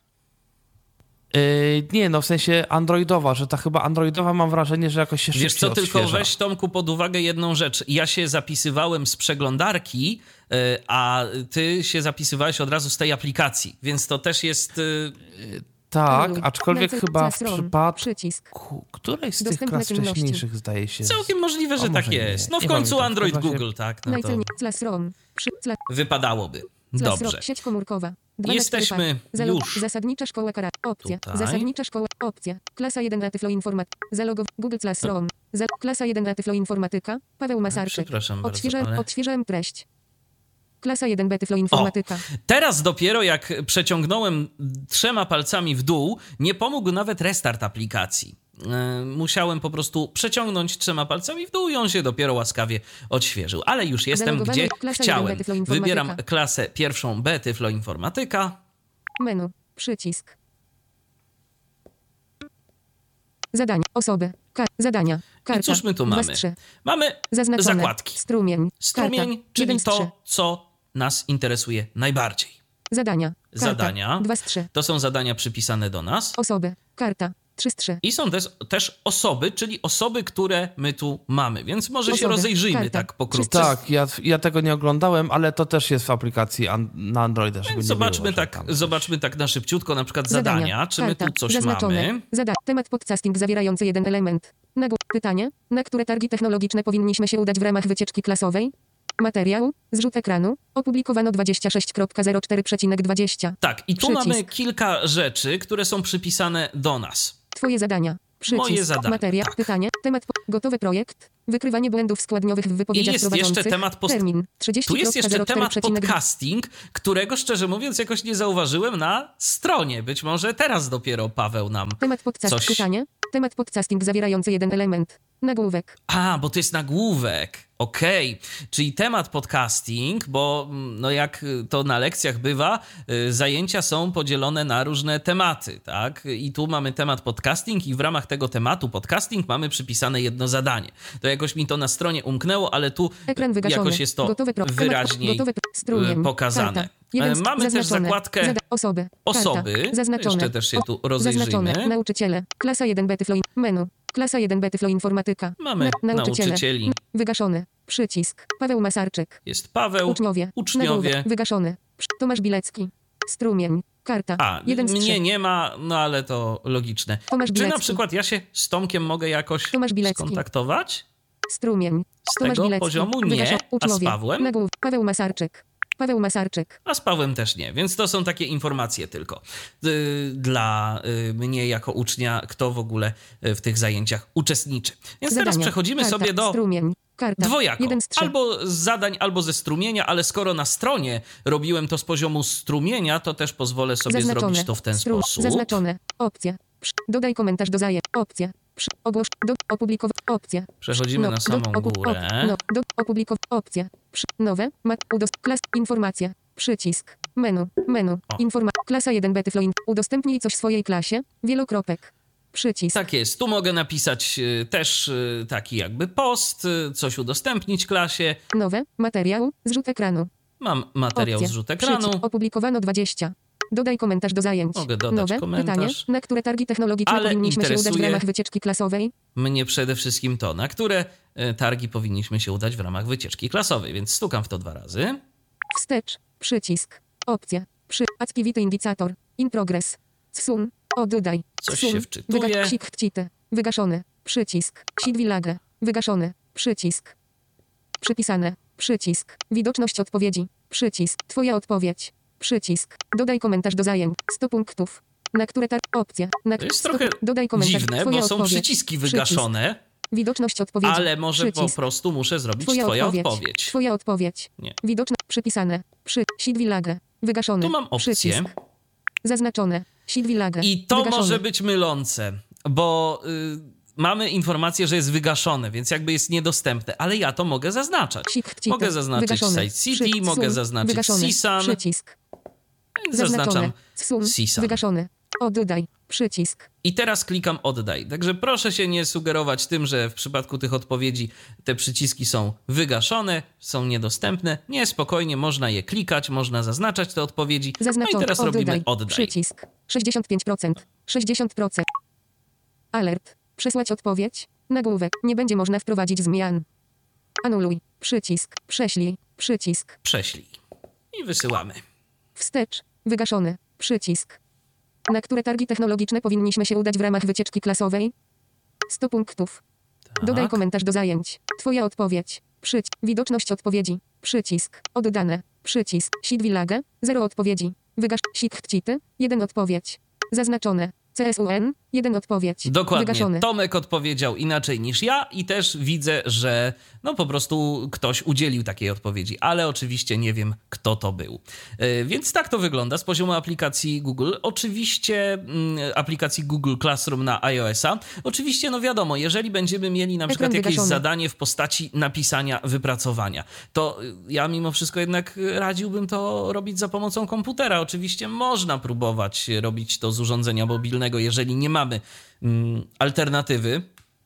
Yy, nie, no w sensie androidowa, że ta chyba androidowa mam wrażenie, że jakoś się Wiesz szybciej co, tylko odświeża. weź Tomku pod uwagę jedną rzecz. Ja się zapisywałem z przeglądarki, y, a ty się zapisywałeś od razu z tej aplikacji, więc to też jest... y, Tak, Anuluj. aczkolwiek Najcel- chyba w Classroom. przypadku Przycisk. którejś z tych Dostępne klas czynności. wcześniejszych zdaje się... Całkiem możliwe, że A tak może nie, jest. No w nie końcu pamiętam. Android W każdym razie- Google, tak? No to Najcelniej. Classroom. Przy. Cla- wypadałoby. Classroom. Dobrze. Sieć komórkowa. Dwa Jesteśmy na cztery par. już Zasadnicza szkoła kara. Opcja. tutaj. Zasadnicza szkoła. Opcja. Klasa jeden na Tyflo Informat. Zalogow. Google Classroom. Za- Klasa jeden na Tyflo Informatyka. Paweł Masarczyk. Przepraszam bardzo, Odświeżałem, ale- odświeżałem treść. Klasa jeden B Tyflo Informatyka. Teraz dopiero jak przeciągnąłem trzema palcami w dół, nie pomógł nawet restart aplikacji. Yy, Musiałem po prostu przeciągnąć trzema palcami w dół i on się dopiero łaskawie odświeżył. Ale już jestem, Zalogowany gdzie klasa chciałem. jeden B Tyflo Informatyka. Wybieram klasę pierwszą B Tyflo Informatyka. Menu. Przycisk. Zadania. Osoby. Ka- zadania. Karta. I cóż my tu Dwa mamy? z trzy. Mamy Zaznaczone. zakładki. Strumień. Strumień, Karta. czyli Jeden z trzy. to, co nas interesuje najbardziej. Zadania. Karta. Zadania. Dwa z trzy. To są zadania przypisane do nas. Osoby. Karta. trzy z trzy. I są też, też osoby, czyli osoby, które my tu mamy. Więc może się Osoby, rozejrzyjmy karta. tak pokrótce. Tak, ja, ja tego nie oglądałem, ale to też jest w aplikacji an, na Androida, żeby nie Zobaczmy, było, że tak, tam coś- zobaczmy tak na szybciutko, na przykład zadania. Czy my tu Karta. coś Zaznaczone. mamy? Zada- temat podcasting zawierający jeden element. Nagł- pytanie, na które targi technologiczne powinniśmy się udać w ramach wycieczki klasowej? Materiał, zrzut ekranu, opublikowano dwadzieścia sześć zero cztery dwadzieścia. Tak, i tu Przycisk. mamy kilka rzeczy, które są przypisane do nas. Twoje zadania. Przycisk. Moje zadania, Materiał, tak. pytanie, temat, po- gotowy projekt, wykrywanie błędów składniowych w I wypowiedziach jest prowadzących. jeszcze temat post... Termin, trzydzieści Tu jest jeszcze zero cztery temat podcasting, którego szczerze mówiąc jakoś nie zauważyłem na stronie. Być może teraz dopiero Paweł nam Temat podcasting, coś... pytanie, temat podcasting zawierający jeden element. Nagłówek. A, bo to jest nagłówek. Okej, czyli temat podcasting, bo mm, no jak to na lekcjach bywa, y, zajęcia są podzielone na różne tematy, tak? I tu mamy temat podcasting i w ramach tego tematu podcasting mamy przypisane jedno zadanie. To jakoś mi to na stronie umknęło, ale tu Ekran wygaszony. jakoś jest to Gotowy pro- temat- wyraźniej gotowy pro- strumień. y, pokazane. Karta. Jeden E, z- mamy też zaznaczone. zakładkę Zada- osoby. Karta. osoby. Zaznaczone. Jeszcze też się tu O- Zaznaczone. rozejrzymy. Nauczyciele. Klasa jeden B Tyflo. Menu. Klasa jeden B Tyflo Informatyka. Mamy nauczyciele. nauczycieli. N- Wygaszony. Przycisk. Paweł Masarczyk. Jest Paweł, Uczniowie. uczniowie. Nagłówek. Wygaszony. Przy- Tomasz Bilecki. Strumień. Karta. A, jeden z mnie trzech. nie ma, no ale to logiczne. Tomasz Czy Bilecki. na przykład ja się z Tomkiem mogę jakoś Tomasz Bilecki. skontaktować? Strumień. Z Tomasz tego Bilecki. poziomu nie, Wygaszony. a z Uczniowie. Pawłem? Nagłówek. Paweł Masarczyk. Paweł Masarczyk. A z Pawłem też nie, więc to są takie informacje tylko y, dla y, mnie jako ucznia, kto w ogóle y, w tych zajęciach uczestniczy. Więc teraz Zadania. przechodzimy Karta. sobie do Strumień. Karta. dwojako. Jeden z trzech. Albo z zadań, albo ze strumienia, ale skoro na stronie robiłem to z poziomu strumienia, to też pozwolę sobie Zaznaczone. zrobić to w ten Stru- sposób. Zaznaczone. Opcja. Przy- Dodaj komentarz do zajęć. Opcja. Przy- Ogłosz. Do. Opublikować. Opcja. Przechodzimy na samą do, opu- górę. Op, no, do. Opublikować. Opcja. Przy- nowe. Mat. Udost. Klas. Informacja. Przycisk. Menu. Menu. O. Informa. Klasa jeden B Tyflo. In- Udostępnij coś swojej klasie. Wielokropek. Przycisk. Tak jest. Tu mogę napisać y, też y, taki jakby post, y, coś udostępnić klasie. Nowe. Materiał. Zrzut ekranu. Mam materiał Opcja. zrzut ekranu. Przycisk. Opublikowano dwadzieścia. Dodaj komentarz do zajęć. Mogę dodać Nowe. komentarz. Pytanie. Na które targi technologiczne Ale powinniśmy się udać w interesuje- ramach wycieczki klasowej? Mnie przede wszystkim to, na które y, targi powinniśmy się udać w ramach wycieczki klasowej, więc stukam w to dwa razy. Wstecz. Przycisk. Opcja. Przy. Activity indicator. In progress. Sun. O, dodaj. Coś Sun. się wczytuje. Wyga- Sik chcite. Wygaszony. Przycisk. Sidwilage. Wygaszony. Przycisk. Przypisane. Przycisk. Widoczność odpowiedzi. Przycisk. Twoja odpowiedź. Przycisk. Dodaj komentarz do zajęć. sto punktów. Na które tar... Opcja. Na... To jest sto- trochę Dodaj komentarz. dziwne, Twoja bo są odpowiedź. przyciski wygaszone, Widoczność odpowiedzi. ale może po Przycisk. prostu muszę zrobić Twoja, twoja odpowiedź. odpowiedź. Twoja odpowiedź. Nie. Widoczne. Przypisane. Przy. Sidwilage. Wygaszony. Tu mam opcję. Przycisk. Zaznaczone. Sidwilage. I to Wygaszony. może być mylące, bo y, mamy informację, że jest wygaszone, więc jakby jest niedostępne, ale ja to mogę zaznaczać. Sik chcite. Mogę zaznaczyć Wygaszony. Site City, Przy- mogę sun. zaznaczyć Wygaszony. Sisan, Przycisk. więc Zaznaczone. zaznaczam Sun. Sisan. Wygaszony. O, dodaj. Przycisk. I teraz klikam oddaj. Także proszę się nie sugerować tym, że w przypadku tych odpowiedzi te przyciski są wygaszone, są niedostępne. Nie, spokojnie, można je klikać, można zaznaczać te odpowiedzi. Zaznaczone. No i teraz o, robimy dodaj. oddaj. Przycisk. sześćdziesiąt pięć procent. sześćdziesiąt procent. Alert. Przesłać odpowiedź. Nagłówek. Nie będzie można wprowadzić zmian. Anuluj. Przycisk. Prześlij. Przycisk. Prześlij. I wysyłamy. Wstecz. Wygaszony. Przycisk. Na które targi technologiczne powinniśmy się udać w ramach wycieczki klasowej? sto punktów. Tak. Dodaj komentarz do zajęć. Twoja odpowiedź. Przycisk. Widoczność odpowiedzi. Przycisk. Oddane. Przycisk. Sidwilage. Zero odpowiedzi. Wygasz. Sik chcity. Jeden odpowiedź. Zaznaczone. C S U N. Jeden odpowiedź. Dokładnie. Wygaszony. Tomek odpowiedział inaczej niż ja i też widzę, że no po prostu ktoś udzielił takiej odpowiedzi, ale oczywiście nie wiem, kto to był. Yy, więc tak to wygląda z poziomu aplikacji Google. Oczywiście mm, aplikacji Google Classroom na iOS-a. Oczywiście, no wiadomo, jeżeli będziemy mieli na przykład Ekran jakieś wygaszony. zadanie w postaci napisania wypracowania, to y, ja mimo wszystko jednak radziłbym to robić za pomocą komputera. Oczywiście można próbować robić to z urządzenia mobilnego, jeżeli nie mamy mm, alternatywy.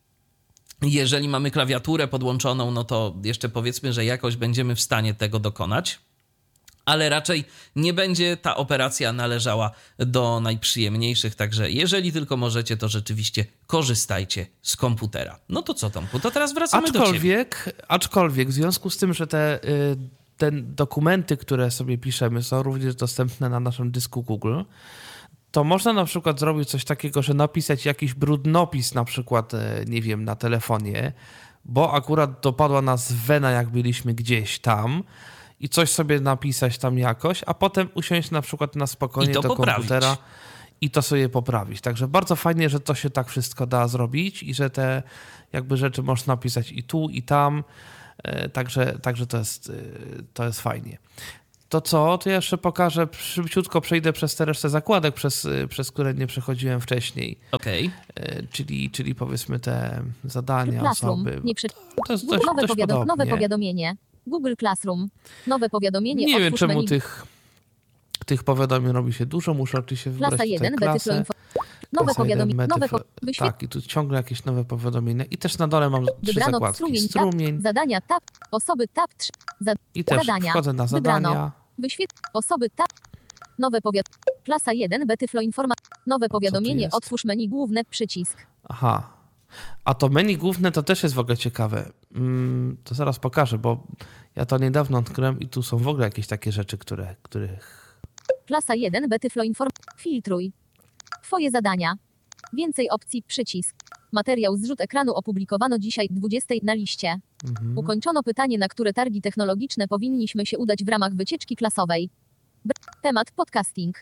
Jeżeli mamy klawiaturę podłączoną, no to jeszcze powiedzmy, że jakoś będziemy w stanie tego dokonać. ale raczej nie będzie ta operacja należała do najprzyjemniejszych, także jeżeli tylko możecie, to rzeczywiście korzystajcie z komputera. No to co, Tomku, to teraz wracamy do ciebie. Aczkolwiek w związku z tym, że te, te dokumenty, które sobie piszemy, są również dostępne na naszym dysku Google, to można na przykład zrobić coś takiego, że napisać jakiś brudnopis na przykład, nie wiem, na telefonie, bo akurat dopadła nas wena, jak byliśmy gdzieś tam, i coś sobie napisać tam jakoś, a potem usiąść na przykład na spokojnie do poprawić. komputera i to sobie poprawić. Także bardzo fajnie, że to się tak wszystko da zrobić i że te jakby rzeczy można napisać i tu, i tam. Także, także to jest, to jest fajnie. To co? To ja jeszcze pokażę, szybciutko przejdę przez te resztę zakładek, przez, przez które nie przechodziłem wcześniej. Okej. Okay. Czyli, czyli powiedzmy te zadania, Classroom. osoby. Nie przy... To jest dość, nowe, dość powiadom- podobnie. nowe powiadomienie. Google Classroom. Nowe powiadomienie. Nie wiem, Otwórz czemu menu. tych, tych powiadomień robi się dużo. Muszę oczywiście wybrać Klasa tutaj jeden, klasę. Betyflo info. Nowe Klasa powiadomienie. jeden, Nowe po... Betyflo- Wyświetl... Tak, i tu ciągle jakieś nowe powiadomienia. I też na dole mam trzy Wybrano zakładki. strumień, Strumień. tab, zadania, tab, osoby, tab, trzy, za... I też zadania. wchodzę na zadania. Wybrano. Wyświetl... Osoby, tab. Nowe powiadomienie. Klasa jeden, Betyflo informa. Nowe powiadomienie. jest? Otwórz menu główne, przycisk. Aha. A to menu główne to też jest w ogóle ciekawe. Mm, to zaraz pokażę, bo ja to niedawno odkryłem i tu są w ogóle jakieś takie rzeczy, które, których... Klasa jeden, Betyflo inform. Filtruj. Twoje zadania. Więcej opcji, przycisk. Materiał zrzut ekranu opublikowano dzisiaj dwudziestej na liście. Mhm. Ukończono pytanie, na które targi technologiczne powinniśmy się udać w ramach wycieczki klasowej. Br- temat podcasting.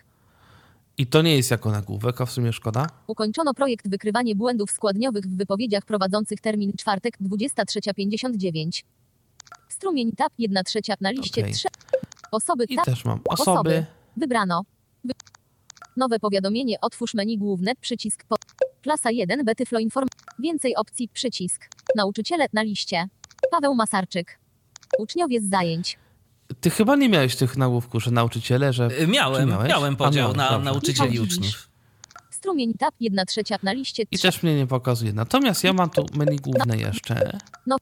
I to nie jest jako nagłówek, a w sumie szkoda. Ukończono projekt wykrywanie błędów składniowych w wypowiedziach prowadzących termin czwartek dwudziesta trzecia pięćdziesiąt dziewięć. Strumień tab jedna trzecia na liście Okej. trzy. Osoby I tab. też mam osoby. Osoby. Wybrano. Wy... Nowe powiadomienie. Otwórz menu główne. Przycisk. Po... Klasa jeden. Betyflo inform. Więcej opcji. Przycisk. Nauczyciele na liście. Paweł Masarczyk. Uczniowie z zajęć. Ty chyba nie miałeś tych nagłówków, że nauczyciele, że... Y, Miałem, miałeś? miałem A, podział miałeś, na dobrze. nauczycieli i Michał uczniów. Strumień tab jedna trzecia na liście I trzy. też mnie nie pokazuje. Natomiast ja mam tu menu główne jeszcze.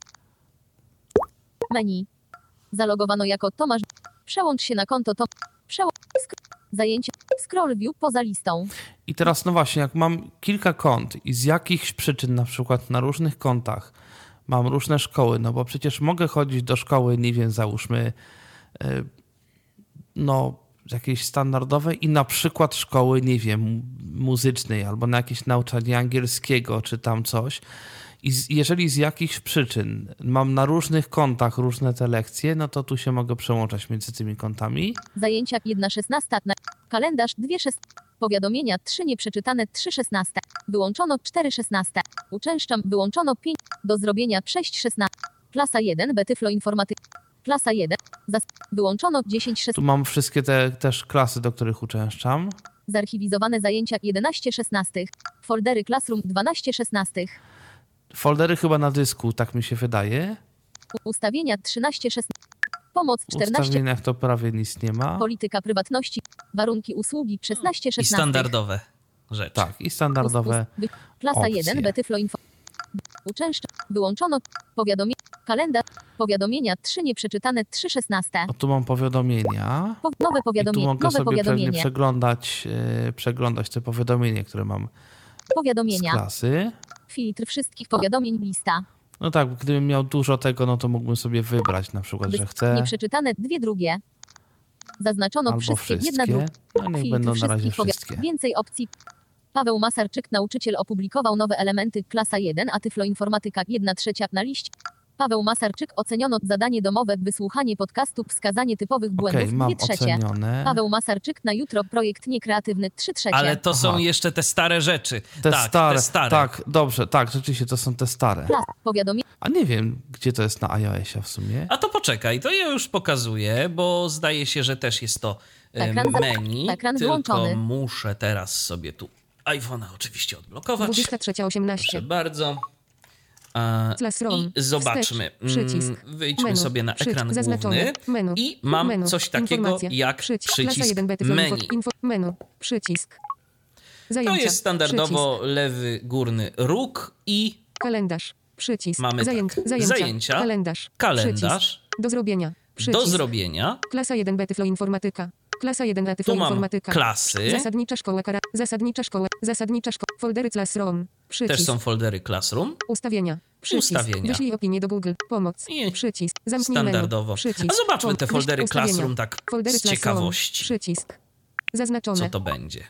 Menu. Zalogowano jako Tomasz. Przełącz się na konto to. Przełącz. Sk- zajęcie. Scroll view poza listą. I teraz no właśnie, jak mam kilka kont i z jakichś przyczyn, na przykład na różnych kontach mam różne szkoły, no bo przecież mogę chodzić do szkoły, nie wiem, załóżmy, yy, no jakiejś standardowej i na przykład szkoły, nie wiem, muzycznej albo na jakieś nauczanie angielskiego czy tam coś. I z, jeżeli z jakichś przyczyn mam na różnych kontach różne te lekcje, no to tu się mogę przełączać między tymi kontami. Zajęcia jedna szesnasta na kalendarz dwie szesnaste. Powiadomienia trzy nieprzeczytane trzy szesnaste. Wyłączono cztery szesnaste. Uczęszczam wyłączono pięć. Do zrobienia sześć szesnaste. Klasa jeden Betyflo informatyk. Klasa jeden. Zas- wyłączono dziesięć Tu szesnaste. mam wszystkie te też klasy, do których uczęszczam. Zarchiwizowane zajęcia jedenaście szesnaste. Foldery Classroom dwanaście szesnaste. Foldery chyba na dysku, tak mi się wydaje. Ustawienia trzynaście szesnaste. Pomoc W czternaście. ustawieniach to prawie nic nie ma. Polityka prywatności. Warunki usługi szesnaście I szesnaste. standardowe rzeczy. Tak, i standardowe. Wy- Klasa opcje. jeden Betyflo info. Uczęszcza. Wyłączono. Powiadomienie. Kalendarz. Powiadomienia trzy nieprzeczytane trzy szesnaste. O, tu mam powiadomienia. Po, nowe I tu powiadomienie. mogę Nowe sobie pewnie powiadomienie. przeglądać, yy, przeglądać te powiadomienia, które mam z Powiadomienia. klasy. Filtr wszystkich powiadomień lista. No tak, gdybym miał dużo tego, no to mógłbym sobie wybrać na przykład, że chcę Nieprzeczytane dwie drugie. Zaznaczono albo wszystkie. wszystkie. Jedna druga. No niech Filtr będą na razie wszystkich powi- wszystkie. Więcej opcji. Paweł Masarczyk, nauczyciel, opublikował nowe elementy. Klasa jeden, a Tyflo Informatyka jedna trzecia na liście. Paweł Masarczyk, oceniono zadanie domowe, wysłuchanie podcastu, wskazanie typowych błędów Okej, mam dwie trzecie. ocenione. Paweł Masarczyk, na jutro projekt niekreatywny trzy trzecie. Ale to są Aha. jeszcze te stare rzeczy. Te, tak, stare, te stare. tak, dobrze, tak, rzeczywiście to są te stare. Klas, powiadomienie. A nie wiem, gdzie to jest na iOSie w sumie. A to poczekaj, to ja już pokazuję, bo zdaje się, że też jest to em, Ekran za- menu, ekran tylko włączony. muszę teraz sobie tu iPhone'a oczywiście odblokować. dwudziesta trzecia osiemnaście. Proszę bardzo. A, Classroom. I zobaczmy. Wstecz. Przycisk. Mm, Wyjdźmy Menu. sobie na Przycisk. ekran Zaznaczone. główny Menu. i mam Menu. coś takiego Informacja. jak Przycisk. Klasa przycisk jeden Betyflo menu. info, info, menu. Przycisk. To Zajęcia. jest standardowo Przycisk. lewy górny róg i Kalendarz. Przycisk. Mamy Zajęć, tak. Zajęcia. Zajęcia. Kalendarz. kalendarz. Przycisk. Do zrobienia. Przycisk. Do zrobienia. Klasa jeden B Tyflo Informatyka. Klasa jeden A Tu Tyflo mam Informatyka. klasy. Zasadnicza szkoła kara. Zasadnicza szkoła. Zasadnicza szkoła. Foldery Classroom. Przycisk. Też są foldery Classroom. Ustawienia. Przycisk. Ustawienia. Wyślij opinię do Google. Pomoc. I Przycisk. Zamknij standardowo. menu. Przycisk. A zobaczmy te Pom- foldery ustawienia. Classroom tak Foldery z Classroom. ciekawości. Przycisk. Zaznaczone. Co to będzie?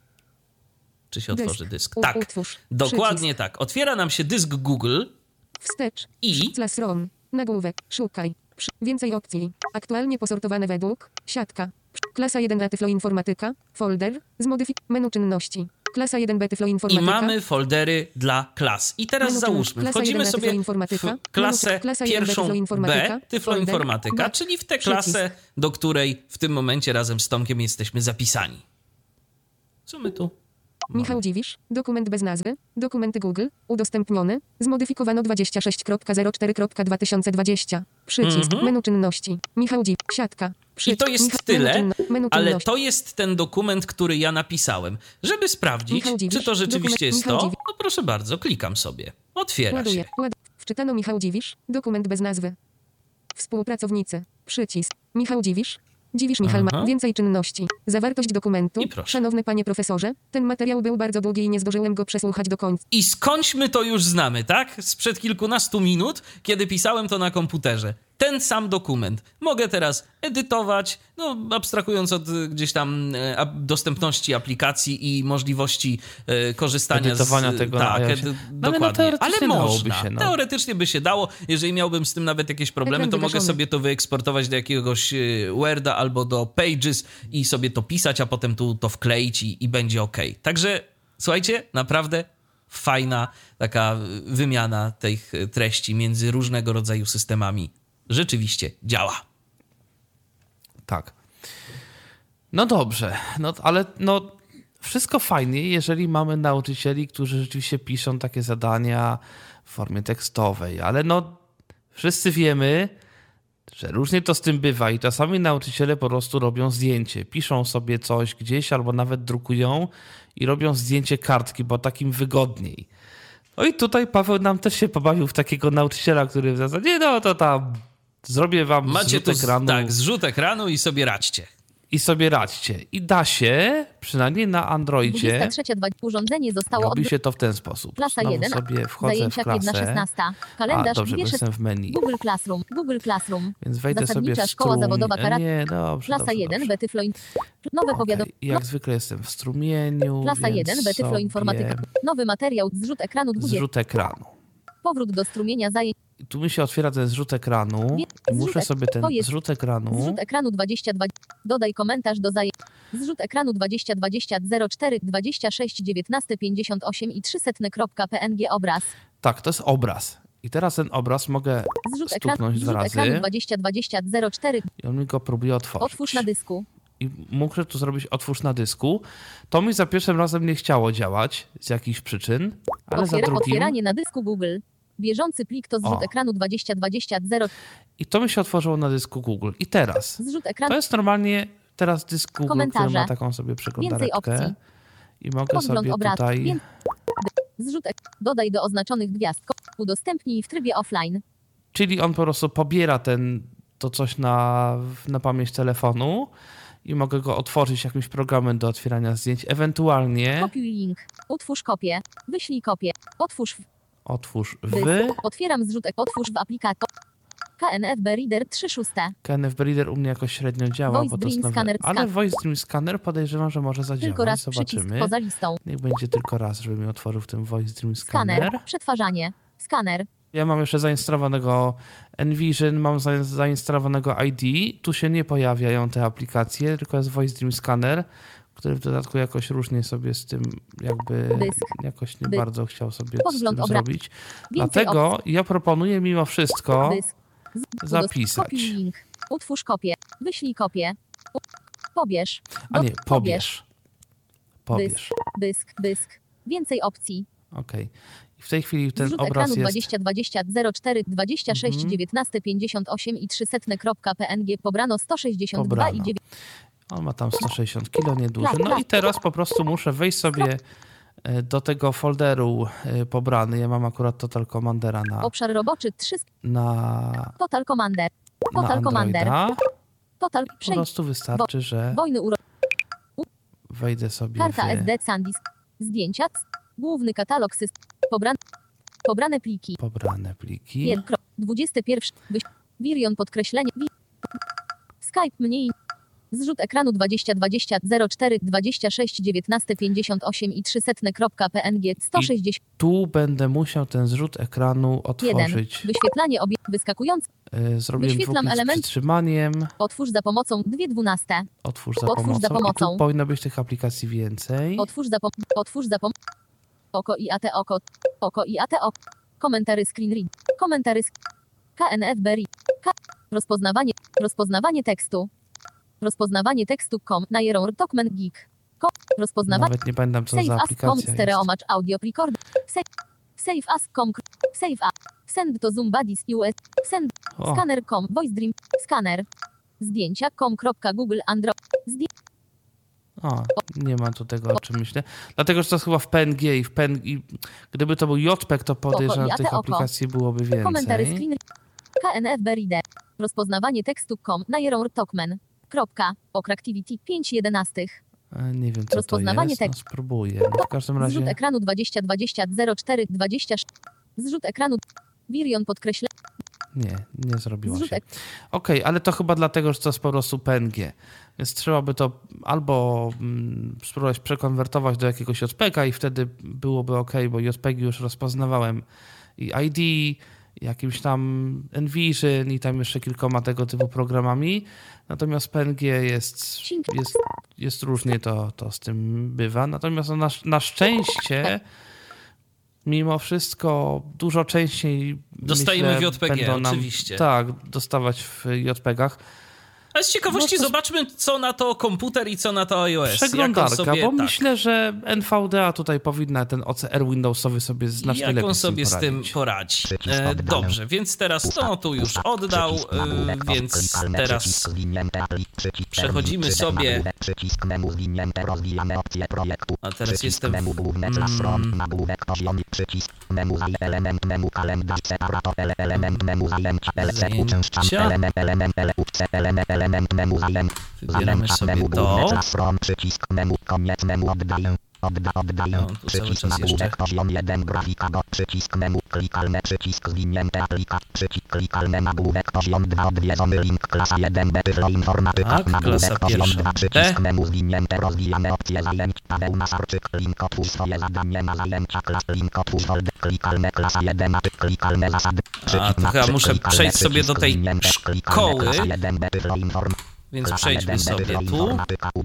Czy się otworzy dysk? U- Tak, utwórz. dokładnie tak. Otwiera nam się dysk Google Wstecz. i Classroom. Nagłówek. Szukaj. Przy- Więcej opcji. Aktualnie posortowane według. Siatka. Klasa jeden A Tyflo Informatyka. Folder. Zmodyfik. Menu czynności. Klasa jeden B Tyflo i Informatyka. mamy foldery dla klas. I teraz Menu załóżmy, klasa wchodzimy jeden A sobie Tyflo Informatyka. w klasę Menu klasa jeden B pierwszą Tyflo Informatyka. B, Tyflo Folder. Informatyka, B. czyli w tę Przycisk. klasę, do której w tym momencie razem z Tomkiem jesteśmy zapisani. Co my tu? Michał Dziwisz. Dokument bez nazwy. Dokumenty Google. Udostępniony. Zmodyfikowano dwadzieścia sześć kropka zero cztery kropka dwa tysiące dwadzieścia. Przycisk. Mhm. Menu czynności. Michał Dziwisz. Siatka. I Przycisk. to jest Micha- tyle, menu czynno- menu ale czynności. to jest ten dokument, który ja napisałem. Żeby sprawdzić, Michał Dziwisz, czy to rzeczywiście dokument- jest Michał to, Dziwisz. no proszę bardzo, klikam sobie. Otwiera Ładuję. się. Ład... Wczytano Michał Dziwisz. Dokument bez nazwy. Współpracownicy. Przycisk. Michał Dziwisz. Dziwisz Michał Aha. ma więcej czynności. Zawartość dokumentu. I proszę. Szanowny panie profesorze, ten materiał był bardzo długi i nie zdążyłem go przesłuchać do końca. I skądś my to już znamy, tak? Sprzed kilkunastu minut, kiedy pisałem to na komputerze. Ten sam dokument. Mogę teraz edytować, no abstrahując od y, gdzieś tam y, a, dostępności aplikacji i możliwości y, korzystania Edytowania z... tego tak, na iOSie. edy- No ale no dokładnie. ale teoretycznie dałoby można. się, no. Teoretycznie by się dało. Jeżeli miałbym z tym nawet jakieś problemy, Ekran to mogę wygaszony. sobie to wyeksportować do jakiegoś y, Worda albo do Pages i sobie to pisać, a potem tu to wkleić i, i będzie ok. Także słuchajcie, naprawdę fajna taka wymiana tych treści między różnego rodzaju systemami rzeczywiście działa. Tak. No dobrze, no ale no wszystko fajnie, jeżeli mamy nauczycieli, którzy rzeczywiście piszą takie zadania w formie tekstowej, ale no wszyscy wiemy, że różnie to z tym bywa i czasami nauczyciele po prostu robią zdjęcie, piszą sobie coś gdzieś albo nawet drukują i robią zdjęcie kartki, bo takim wygodniej. No i tutaj Paweł nam też się pobawił w takiego nauczyciela, który w zasadzie, no to tam zrobię wam Macie zrzut tu z- ekranu tak, zrzut ekranu i sobie radźcie. i sobie radźcie. I da się, przynajmniej na Androidzie, dwudziesta trzecia dwa urządzenie zostało robi odblokowane. się to w ten sposób. Klasa Znowu jeden. sobie wchodzę w Zajęcia jedna klasę, szesnasta. a Kalendarz dobrze, bo dwie jestem w menu, Google Classroom. Google Classroom. więc wejdę sobie Zasadnicza w szkoła strumień. zawodowa kara- Nie, dobrze, Klasa dobrze, jeden. dobrze. B Tyflo. Nowe Okej, powiadomienie. i jak zwykle jestem w strumieniu, Klasa więc jeden. B Tyflo sobie Informatyka. Nowy materiał. Zrzut ekranu dwudziesta. zrzut ekranu. Powrót do strumienia zajęć. I tu mi się otwiera ten zrzut ekranu Nie, i muszę zrzutek. sobie ten To jest zrzut ekranu Zrzut ekranu dwadzieścia dwa. Dodaj komentarz do zajęć. Zrzut ekranu dwadzieścia dwadzieścia zero cztery dwadzieścia sześć dziewiętnaście pięćdziesiąt osiem i trzysta.png obraz. tak, to jest obraz. I teraz ten obraz mogę Zrzut ekranu, stuknąć dwa zrzut ekranu razy dwadzieścia dwadzieścia zero cztery. i on mi go próbuje otworzyć. Otwórz na dysku. I muszę tu zrobić otwórz na dysku. To mi za pierwszym razem nie chciało działać z jakichś przyczyn, ale Otwiera, za drugim... Otwieranie na dysku Google. Bieżący plik to zrzut O. ekranu dwadzieścia dwadzieścia zero. I to mi się otworzyło na dysku Google. I teraz, Zrzut to ekranu. jest normalnie teraz dysk Google, który Komentarze. ma taką sobie Więcej przeglądareczkę. opcji. I mogę Podgląd sobie obrazu. tutaj... Wię- Zrzut ek- Dodaj do oznaczonych gwiazdko. Udostępnij w trybie offline. Czyli on po prostu pobiera ten, to coś na, na pamięć telefonu i mogę go otworzyć jakimś programem do otwierania zdjęć. Ewentualnie Kopiuj link. Utwórz kopię. Wyślij kopię. Otwórz w otwórz w dysk. Otwieram zrzut ek- Otwórz w aplikacji. K N F B Reader trzy szóste. K N F B Reader u mnie jakoś średnio działa, Voice bo to jest Dream nowe. Scanner, Ale scan- Voice Dream Scanner podejrzewam, że może zadziałać. Tylko raz przycisk Zobaczymy. poza listą. Niech będzie tylko raz, żeby mi otworzył w tym Voice Dream Scanner. Skaner. Przetwarzanie. Skaner. Ja mam jeszcze zainstalowanego Envision, mam za- zainstalowanego I D. Tu się nie pojawiają te aplikacje, tylko jest Voice Dream Scanner, który w dodatku jakoś różnie sobie z tym jakby Dysk. jakoś nie Dysk. bardzo chciał sobie z Podgląd tym obra- zrobić. Więcej Dlatego ja proponuję mimo wszystko Dysk. Z- zapisać. Kopiuj link. Utwórz kopię. Wyślij kopię. U- Pobierz. A nie, Do- pobierz. Pobierz. Dysk. Dysk. Więcej opcji. Okej. I w tej chwili ten Zrzut obraz ekranu jest... dwadzieścia dwadzieścia zero cztery dwadzieścia sześć Mhm. dziewiętnaście pięćdziesiąt osiem i trzysta.png pobrano sto sześćdziesiąt dwa i Pobrano. dziewięć. On ma tam sto sześćdziesiąt kilo, nieduży. Klas, No klas. i teraz po prostu muszę wejść sobie e, do tego folderu e, pobrany. Ja mam akurat Total Commandera na, Obszar roboczy trzy. na, Total Commander. na Total Commander. Androida. Total Po przejdź. prostu wystarczy, że Wojny uro... wejdę sobie Karta w S D SanDisk. Zdjęcia. Główny katalog system. Pobran... Pobrane pliki. pobrane pliki. jeden. dwudziesty pierwszy. Wyś... Virion podkreślenie. Wi... Skype mniej. Zrzut ekranu dwadzieścia dwadzieścia zero cztery dwadzieścia sześć dziewiętnaście pięćdziesiąt osiem i trzysta.png sto sześćdziesiąt. Tu będę musiał ten zrzut ekranu jeden. otworzyć. Wyświetlanie obie... Wyskakujący. Yy, Zrobiłem Wyświetlam dwuklik z element. przytrzymaniem. Otwórz za pomocą dwie dwunaste. Otwórz za Otwórz pomocą. za pomocą. I tu powinno być tych aplikacji więcej. Otwórz za pom... Otwórz za pom... Oko i A T oko. Oko i A T oko. Komentary screen read. Komentary sk... K N F Berry. K... Rozpoznawanie. Rozpoznawanie tekstu. Rozpoznawanie tekstu com. Najeror Tokman Geek. Com. Rozpoznawanie. Nawet nie pamiętam, co Save za as com. aplikacja Stereo jest. match audio record. Save. Save as com. Save as. Send to Zoom Buddies U S. Send. O. Scanner kropka com. Voice Dream. Scanner. Zdjęcia kropka com. kropka Google Android. Zdję... O, nie ma tu tego, o czym myślę. Dlatego, że to jest chyba w P N G i w P N G. Gdyby to był J P E G, to podejrzewam, i że tych oko. aplikacji byłoby więcej. Komentary screen. K N F Berry D. Rozpoznawanie tekstu kropka com. Najeror Tokman. Kropka. Ocractivity pięć jedenaście. E, Nie wiem, co to Rozpoznawanie jest. No, tekstu. spróbuję. No, w każdym Zrzut razie ekranu dwadzieścia dwadzieścia zero cztery dwadzieścia sześć. Zrzut ekranu. Virion podkreśla. nie, nie zrobiło Zrzut się. ek- Okej, ale to chyba dlatego, że to jest po prostu P N G. Więc trzeba by to albo mm, spróbować przekonwertować do jakiegoś J P E G a i wtedy byłoby ok, bo J P E G już rozpoznawałem i I D, jakimś tam Envision i tam jeszcze kilkoma tego typu programami. Natomiast P N G jest, jest, jest różnie to, to z tym bywa. Natomiast no, na, na szczęście mimo wszystko dużo częściej Dostajemy myślę, w J P G, będą nam, oczywiście. Tak, dostawać w J P E G ach. A z ciekawości No to- zobaczmy, co na to komputer i co na to iOS. Jak on Przeglądarka, sobie, bo tak, myślę, że N V D A tutaj powinna ten O C R Windowsowy sobie znacznie jak lepiej on sobie z z tym tym poradzić. poradzi. E, dobrze, więc teraz no tu już oddał, e, więc teraz przechodzimy sobie. A teraz jestem w, mm, wybieramy sobie to. Odda, oddaję. No, tu cały Przycisk czas jeszcze. nagłówek poziom jeden grafika go. Przycisk menu klikalne. Przycisk zwinięte aplika. Przycisk klikalne nagłówek poziom dwa. Odwiedzony link klasa jeden B. Tyflo informatyka. Tak, klasa Nagłówek poziom pierwsza dwa. B. Przycisk menu zwinięte rozwijane opcje zajęć. Paweł Masarczyk. Link otwórz swoje zadanie na zajęcia klas. Link otwórz folder. Klikalne klasa jeden. Atyk klikalne zasady. A, to chyba muszę klikalne, przejść sobie do przycisk tej zwinięte, klikalne, szkoły. klasa jeden B. Tyflo inform. Więc przejdźmy sobie tu.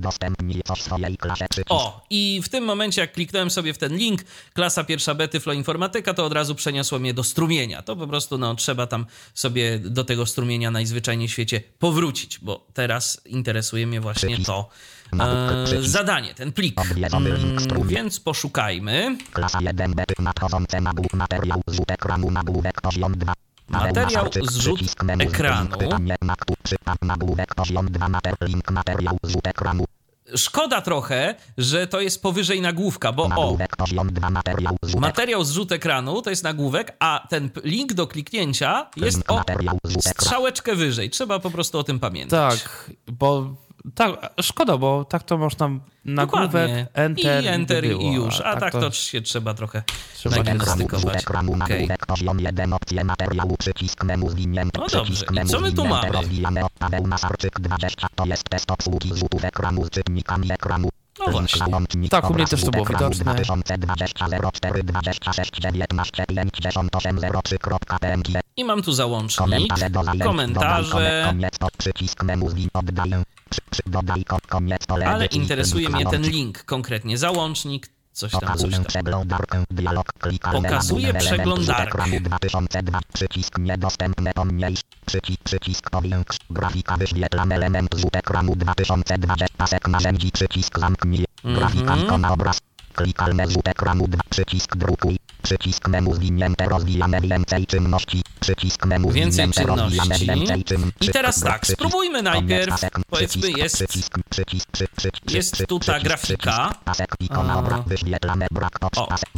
O, i w tym momencie, jak kliknąłem sobie w ten link, klasa pierwsza B, Tyflo Informatyka, to od razu przeniosło mnie do strumienia. To po prostu, no, trzeba tam sobie do tego strumienia najzwyczajniej w świecie powrócić, bo teraz interesuje mnie właśnie to e, zadanie, ten plik. Mm, więc poszukajmy. Klasa jeden B, nadchodzące nagłówek, materiał, zrzut ekranu, nagłówek, poziom dwa. Materiał, zrzut ekranu. Szkoda trochę, że to jest powyżej nagłówka, bo o, materiał, zrzut ekranu to jest nagłówek, a ten link do kliknięcia jest o strzałeczkę wyżej. Trzeba po prostu o tym pamiętać. Tak, bo tak, szkoda, bo tak to można nagłówek, Dokładnie. enter, I enter by było, i już, a tak to się trzeba trochę trzeba nagimnastykować. Okej. No dobrze, i co my tu mamy? No właśnie. Tak, u mnie też to było widoczne. I mam tu załącznik, komentarze, ale interesuje mnie ten link konkretnie. Załącznik, coś tam, coś tam. Pokazuje przeglądarkę. Przycisk niedostępne pomniejsz. Przycisk, przycisk powiększ. Grafika wyświetlam element zrzut ekranu dwa tysiące dwadzieścia. Pasek narzędzi. Przycisk zamknij. Grafika ikona obraz. Klikalne zrzut ekranu dwa. Przycisk drukuj. Przycisk menu zwinięte rozwijane więcej czynności. Przycisk menu Więcej zwinięte rozwijane czynności. więcej czynności. I teraz tak, spróbujmy najpierw, powiedzmy jest, jest tu ta grafika. O,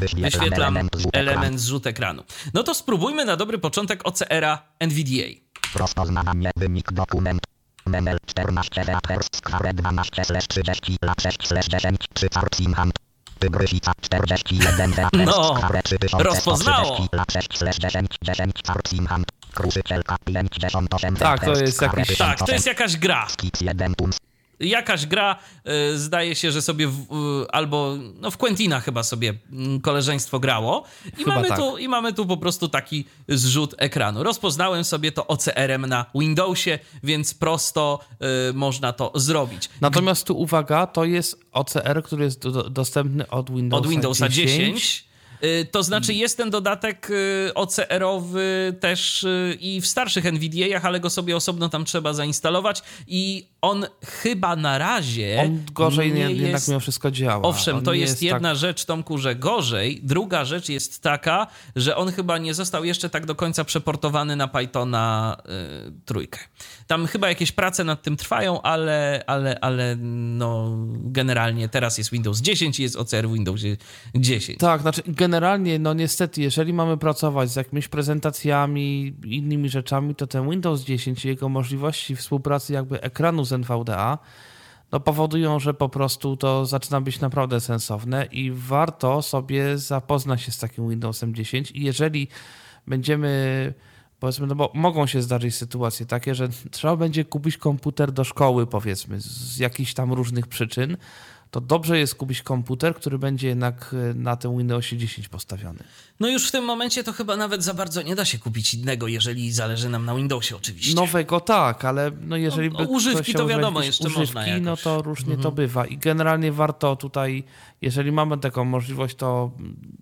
wyświetlam element zrzut ekranu. No to spróbujmy na dobry początek O C R a N V D A. Rozpoznawanie wynik dokument. Menel czternaście Weapers Square dwanaście trzydzieści lat sześć dziesięć trzy Carpsingham. Tygrysica czterdzieści jeden Weapers No, Square trzy tysiące rozpoznało. lat sześć dziesięć dziesięć Carpsingham. Kruszycielka pięćdziesiąt osiem Tak, to Weapers jest Square jakiś- Tak, to jest jakaś gra. Skips jeden Tums. Jakaś gra, y, zdaje się, że sobie w, y, albo no w Quentina chyba sobie mm, koleżeństwo grało i Chyba mamy, tak. tu, i mamy tu po prostu taki zrzut ekranu. Rozpoznałem sobie to O C R-em na Windowsie, więc prosto y, można to zrobić. Natomiast tu uwaga, to jest O C R, który jest do, dostępny od Windowsa, Od Windowsa dziesięć. dziesięć. Y, To znaczy jest ten dodatek y, O C R-owy też y, i w starszych N V D A-ach, ale go sobie osobno tam trzeba zainstalować i on chyba na razie On gorzej nie, nie jednak jest... mimo wszystko działa. Owszem, On to nie jest jedna tak... rzecz, Tomku, że gorzej. Druga rzecz jest taka, że on chyba nie został jeszcze tak do końca przeportowany na Pythona y, trójkę. Tam chyba jakieś prace nad tym trwają, ale, ale, ale no, generalnie teraz jest Windows dziesięć i jest O C R w Windowsie dziesięć. Tak, znaczy generalnie, no niestety, jeżeli mamy pracować z jakimiś prezentacjami, innymi rzeczami, to ten Windows dziesięć i jego możliwości współpracy jakby ekranu z N V D A no powodują, że po prostu to zaczyna być naprawdę sensowne i warto sobie zapoznać się z takim Windowsem dziesięć i jeżeli będziemy, powiedzmy, no bo mogą się zdarzyć sytuacje takie, że trzeba będzie kupić komputer do szkoły, powiedzmy, z jakichś tam różnych przyczyn, to dobrze jest kupić komputer, który będzie jednak na tym Windowsie dziesięć postawiony. No już w tym momencie to chyba nawet za bardzo nie da się kupić innego, jeżeli zależy nam na Windowsie oczywiście. Nowego tak, ale no jeżeli No, by używki ktoś chciał to wiadomo, używać jeszcze używki, można jakoś. no to różnie Mhm. to bywa i generalnie warto tutaj, jeżeli mamy taką możliwość, to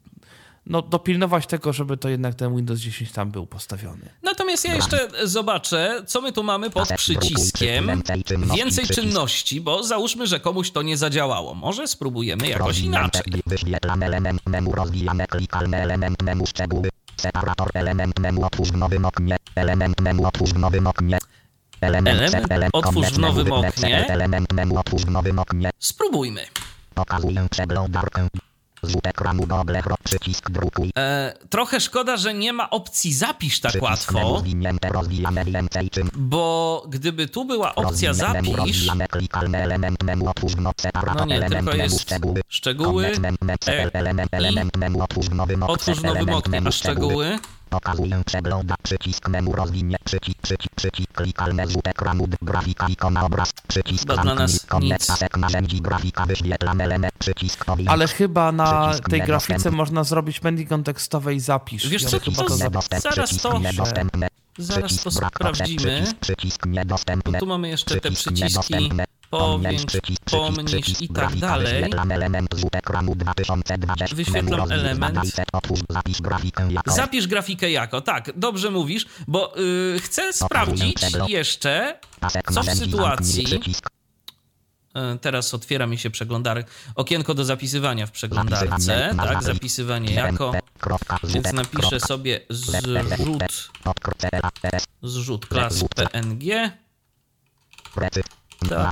no, dopilnować tego, żeby to jednak ten Windows dziesięć tam był postawiony. Natomiast ja jeszcze zobaczę, co my tu mamy pod przyciskiem. Więcej czynności, bo załóżmy, że komuś to nie zadziałało. Może spróbujemy jakoś inaczej. Wyświetlam element memu, rozwijamy, klikalny element memu, szczegóły. Separator element memu, otwórz w nowym oknie. Element memu, otwórz w nowym oknie. Element, Element, element, otwórz w memu, nowym wypnę, oknie. Element memu, otwórz w nowym oknie. Spróbujmy. Pokazuję przeglądarkę. Zrzut ekranu doble, przycisk drukuj. E, trochę szkoda, że nie ma opcji zapisz tak Przycisk menu łatwo, zwinięte, rozwijamy więcej czym. bo gdyby tu była opcja Rozwijamy memu, zapisz, rozwijamy, klikalny element memu, otwórz w no- separator no nie, element tylko memu, jest szczegóły. szczegóły, Connect mem- mem- e, element, element memu, otwórz w nowym oknie. otwórz w nowym Element oknie, memu, a szczegóły, Pokazuję przegląda przycisk memu rozwinie przycisk przycisk przycisk klikalne zrzut ekranu grafika ikona obraz przycisk Chyba dla nas nic. pasek narzędzi grafika wyświetlam element przycisk powiem. Ale chyba na Przycisk tej niedostępny. grafice można zrobić menu kontekstowe i zapisz. Wiesz Ja co, chyba to to z- za- Niedostęp, zaraz przycisk to- niedostępne. zaraz Przycisk to brak opcji, sprawdzimy. Przycisk, przycisk niedostępny. Tu mamy jeszcze te Przycisk przyciski niedostępny. powiększ, Przycisk, przycisk, pomniejsz przycisk, i tak grafika, dalej. Wyświetlam element zrzut ekranu dwa tysiące dwadzieścia. Wyświetlam Menu rozwij, element. badaj set, otwórz, zapisz grafikę jako. Zapisz grafikę jako, tak, dobrze mówisz, bo yy, chcę sprawdzić przegląd. jeszcze, Pasek co w narzędzi, sytuacji, zamknij przycisk. yy, teraz otwiera mi się przeglądarka, okienko do zapisywania w przeglądarce, Zapisywanie, tak, narzędzi. zapisywanie jako, Kropka, więc zrzutek, napiszę kropka. sobie zrzut, Odkryte, ls, zrzut klas P N G, precyz, tak,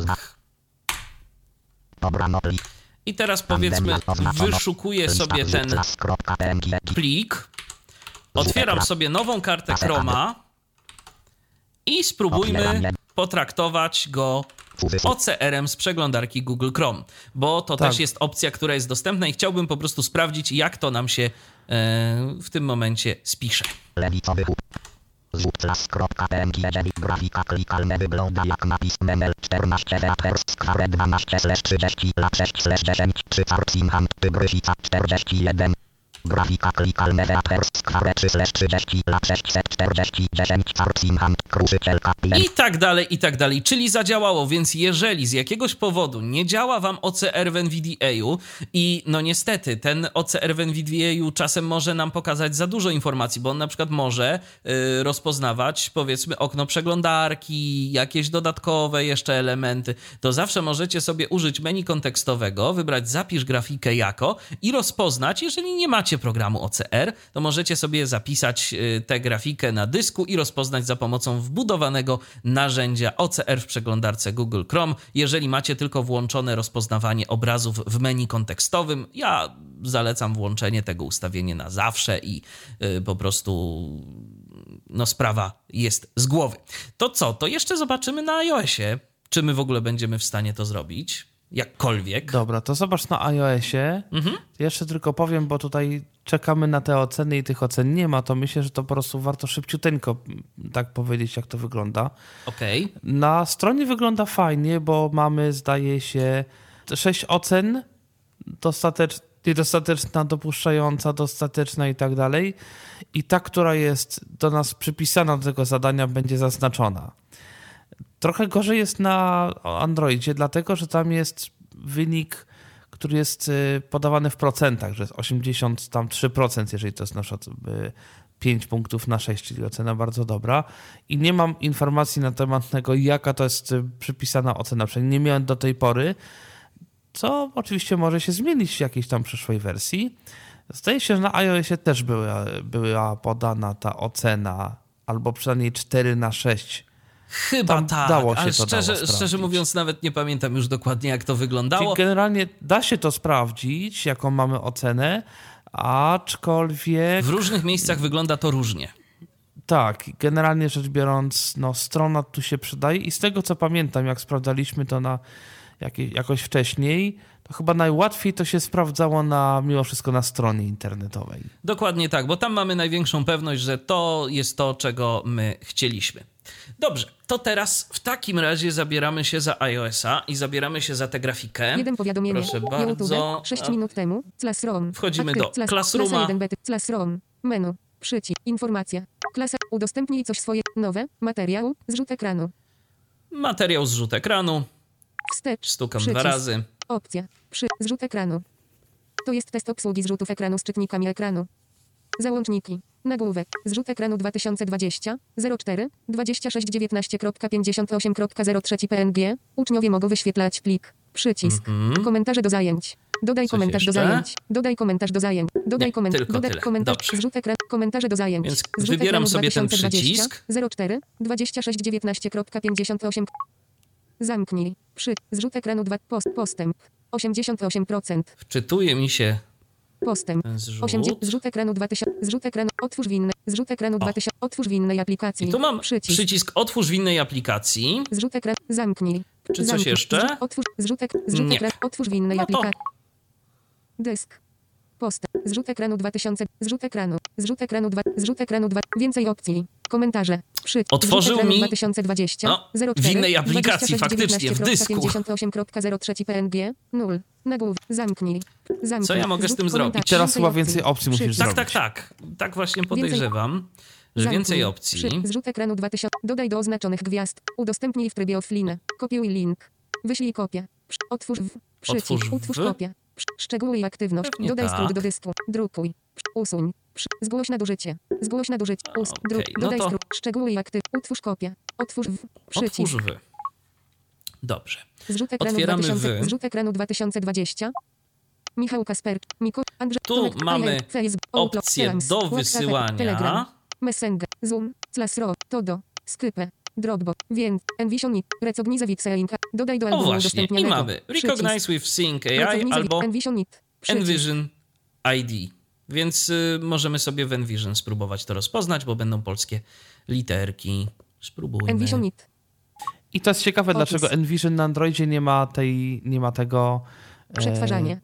dobrano plik. i teraz powiedzmy wyszukuję sobie ten plik, otwieram sobie nową kartę Chroma i spróbujmy potraktować go O C R-em z przeglądarki Google Chrome, bo to Tak. też jest opcja, która jest dostępna i chciałbym po prostu sprawdzić, jak to nam się e, w tym momencie spisze. Lewicowy hub. Zrzut klas.png, jeżeli grafika klikalne wygląda jak napis menel czternaście Weapers Square dwanaście trzydzieści lat sześć dziesięć trzy Carpsingham, Tygrysica czterdzieści jeden. Grafika klikalne Weapers Square trzy trzydzieści lat sześćset czterdzieści dziesięć Carpsingham, kruszycielka I tak dalej, i tak dalej. Czyli zadziałało, więc jeżeli z jakiegoś powodu nie działa wam O C R w N V D A-u i no niestety ten O C R w N V D A-u czasem może nam pokazać za dużo informacji, bo on na przykład może y, rozpoznawać powiedzmy okno przeglądarki, jakieś dodatkowe jeszcze elementy, to zawsze możecie sobie użyć menu kontekstowego, wybrać zapisz grafikę jako i rozpoznać, jeżeli nie macie programu O C R, to możecie sobie zapisać y, tę grafikę na dysku i rozpoznać za pomocą wbudowanego narzędzia O C R w przeglądarce Google Chrome. Jeżeli macie tylko włączone rozpoznawanie obrazów w menu kontekstowym, ja zalecam włączenie tego ustawienia na zawsze i y, po prostu no sprawa jest z głowy. To co? To jeszcze zobaczymy na iOSie, czy my w ogóle będziemy w stanie to zrobić. Jakkolwiek. Dobra, to zobacz na iOSie. Mhm. Jeszcze tylko powiem, bo tutaj czekamy na te oceny i tych ocen nie ma, to myślę, że to po prostu warto szybciuteńko tak powiedzieć, jak to wygląda. Okej. Okay. Na stronie wygląda fajnie, bo mamy, zdaje się, sześć ocen, dostateczna, niedostateczna, dopuszczająca, dostateczna i tak dalej. I ta, która jest do nas przypisana do tego zadania, będzie zaznaczona. Trochę gorzej jest na Androidzie, dlatego że tam jest wynik, który jest podawany w procentach, że jest osiemdziesiąt trzy procent, jeżeli to jest na przykład pięć punktów na sześć, czyli ocena bardzo dobra. I nie mam informacji na temat tego, jaka to jest przypisana ocena. Przynajmniej nie miałem do tej pory, co oczywiście może się zmienić w jakiejś tam przyszłej wersji. Zdaje się, że na iOSie też była, była podana ta ocena, albo przynajmniej cztery na sześć. Chyba Tam tak, dało się ale to szczerze, dało szczerze mówiąc nawet nie pamiętam już dokładnie, jak to wyglądało. Czyli generalnie da się to sprawdzić, jaką mamy ocenę, aczkolwiek... W różnych miejscach wygląda to różnie. Tak, generalnie rzecz biorąc, no strona tu się przydaje i z tego co pamiętam, jak sprawdzaliśmy to na jakiej, jakoś wcześniej, to chyba najłatwiej to się sprawdzało na, mimo wszystko na stronie internetowej. Dokładnie tak, bo tam mamy największą pewność, że to jest to, czego my chcieliśmy. Dobrze, to teraz w takim razie zabieramy się za iOS-a i zabieramy się za tę grafikę. Jeden powiadomienie. Proszę bardzo. sześć minut temu. Classroom. Wchodzimy Aktyw, do class, Classrooma. Klasa jeden bety. Classroom. Menu. Przycisk. Informacja. Klasa. Udostępnij coś swoje. Nowe. Materiał. Zrzut ekranu. Materiał zrzut ekranu. Wstecz. Stukam Przycisk. dwa razy. Opcja. Przy. Zrzut ekranu. To jest test obsługi zrzutów ekranu z czytnikami ekranu. Załączniki. Nagłówek. Zrzut ekranu dwa tysiące dwadzieścia zero cztery dwadzieścia sześć dziewiętnaście pięćdziesiąt osiem zero trzy P N G. Uczniowie mogą wyświetlać plik. Przycisk. Mhm. Komentarze do zajęć. Dodaj Coś komentarz jeszcze? do zajęć. Dodaj komentarz do zajęć. Dodaj Nie, komentarz. tylko Dodaj tyle. komentarz. Dobrze. Zrzut ekran. Komentarze do zajęć. Więc Zrzut wybieram ekranu sobie ten dwa tysiące dwadzieścia przycisk. zero cztery dwadzieścia sześć dziewiętnaście pięćdziesiąt osiem. Zamknij. Przy. Zrzut ekranu dwa. Post, postęp. osiemdziesiąt osiem procent. Wczytuje mi się Postęp. ten zrzut. osiemdziesiąt Zrzut ekranu dwa tysiące. Zrzut ekranu. Otwórz winny. Zrzut ekranu dwa tysiące. Otwórz w innej aplikacji. I tu mam Przycisk. przycisk otwórz w innej aplikacji. Zrzut ekran. Zamknij. Czy coś Zamknij. jeszcze? Zrzut, otwórz. Zrzut, ek, zrzut Nie. ekran. Otwórz w innej No to- aplikacji. Dysk. Postęp. Zrzut ekranu dwa tysiące. Zrzut ekranu. Zrzut ekranu dwa. Zrzut ekranu dwa. Więcej opcji. Komentarze. Przy. Otworzył Zrzut ekranu mi- dwa tysiące dwadzieścia no, zero w cztery innej aplikacji, dwadzieścia sześć faktycznie, w dysku. pięćdziesiąt osiem zero trzy P N G. null. Nagłówek. Zamknij. Zamknij. Co ja mogę z Zrzut tym zrobić? komentarzy. Teraz chyba więcej opcji musisz Przycisk. Tak, zrobić. tak, tak. Tak właśnie podejrzewam, że Zamknij. więcej opcji. Przy. Zrzut ekranu dwa tysiące. Dodaj do oznaczonych gwiazd. Udostępnij w trybie offline. Kopiuj link. Wyślij kopię. Przy. Otwórz w. Przycisk. Otwórz w. Utwórz kopię. Przy. Szczegóły i aktywność. Pewnie Dodaj tak. skrót do dysku. Drukuj. Przy. Usuń. Przy. Zgłoś nadużycie. Zgłoś nadużycie. Us. Okej, Druk. no Dodaj to- skrót. Szczegóły i aktyw. Utwórz kopię. Otwórz w. Przycisk. Otwórz wy. Dobrze. Zrzut ekranu Otwieramy dwa tysiące. wy. Zrzut ekranu dwa tysiące dwadzieścia. Michał Kasper. Miko. Andrzej. Tu Tomek, mamy Alek, Facebook, Outlook, opcję Teams, do WhatsApp, wysyłania. Telegram, Messenger, Zoom, Classroom, Todo, Skype, Dropbox, więc Envision, Recognize Wixelinka. Dodaj do O albumu właśnie, i udostępnianego. mamy Recognize with Sync A I Recognize albo Envision, przycisk. Envision I D. Więc y, możemy sobie w Envision spróbować to rozpoznać, bo będą polskie literki. Spróbujmy. Envision, I to jest ciekawe, Opis. dlaczego Envision na Androidzie nie ma tej, nie ma tego przetwarzanie,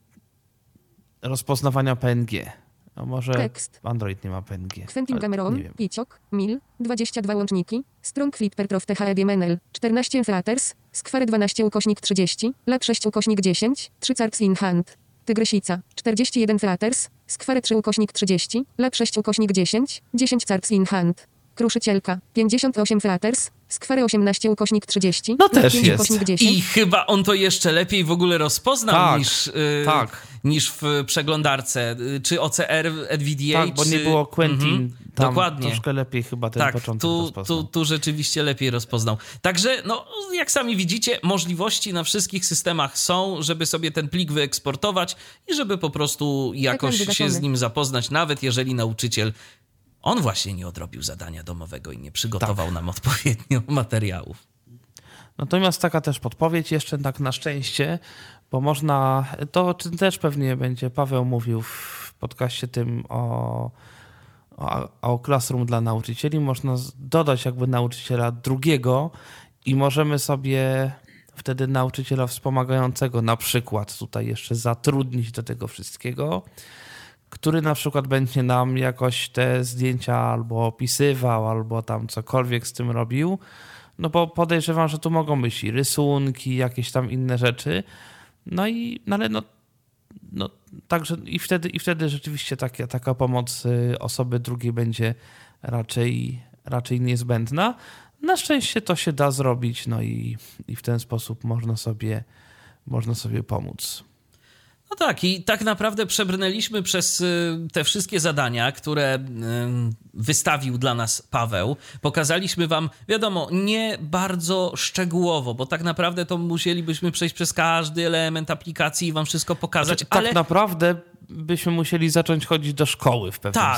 e, rozpoznawania P N G. A może tekst. Android nie ma P N G. Quentin ale Cameron, nie wiem. Piciok, Mil, dwadzieścia dwa łączniki, Strong Flipper Prof T H E B Menel, czternaście Flatters, Skwary dwanaście ukośnik trzydzieści, Lat sześć ukośnik dziesięć, trzy Cards in Hand, Tygrysica, czterdzieści jeden Flatters, Skwary trzy ukośnik trzydzieści, Lat sześć ukośnik dziesięć, dziesięć Cards in Hand, Kruszycielka, pięćdziesiąt osiem Flatters, Skwary osiemnaście ukośnik trzydzieści, No Lat też pięć jest. ukośnik dziesięć, I chyba on to jeszcze lepiej w ogóle rozpoznał Tak, niż, y, tak. niż w przeglądarce. Y, Czy O C R, N V D A, Tak, bo czy... nie było Quentin. Mhm, Tam dokładnie. troszkę lepiej chyba ten Tak, początek tu, rozpoznał. tu, tu rzeczywiście lepiej rozpoznał. Także, no, jak sami widzicie, możliwości na wszystkich systemach są, żeby sobie ten plik wyeksportować i żeby po prostu jakoś się wygaszony. z nim zapoznać, nawet jeżeli nauczyciel, on właśnie nie odrobił zadania domowego i nie przygotował Tak. nam odpowiednio materiałów. Natomiast taka też podpowiedź jeszcze tak na szczęście, bo można, to o czym też pewnie będzie Paweł mówił w podcaście tym o a, a o Classroom dla nauczycieli można dodać jakby nauczyciela drugiego i możemy sobie wtedy nauczyciela wspomagającego na przykład tutaj jeszcze zatrudnić do tego wszystkiego, który na przykład będzie nam jakoś te zdjęcia albo opisywał, albo tam cokolwiek z tym robił. No bo podejrzewam, że tu mogą być i rysunki, jakieś tam inne rzeczy. No i no ale no, no także i wtedy, i wtedy rzeczywiście taka, taka pomoc osoby drugiej będzie raczej, raczej niezbędna. Na szczęście to się da zrobić, no i, i w ten sposób można sobie, można sobie pomóc. No tak, i tak naprawdę przebrnęliśmy przez y, te wszystkie zadania, które y, wystawił dla nas Paweł. Pokazaliśmy wam, wiadomo, nie bardzo szczegółowo, bo tak naprawdę to musielibyśmy przejść przez każdy element aplikacji i wam wszystko pokazać. Znaczy, ale... Tak naprawdę byśmy musieli zacząć chodzić do szkoły w pewnym tak,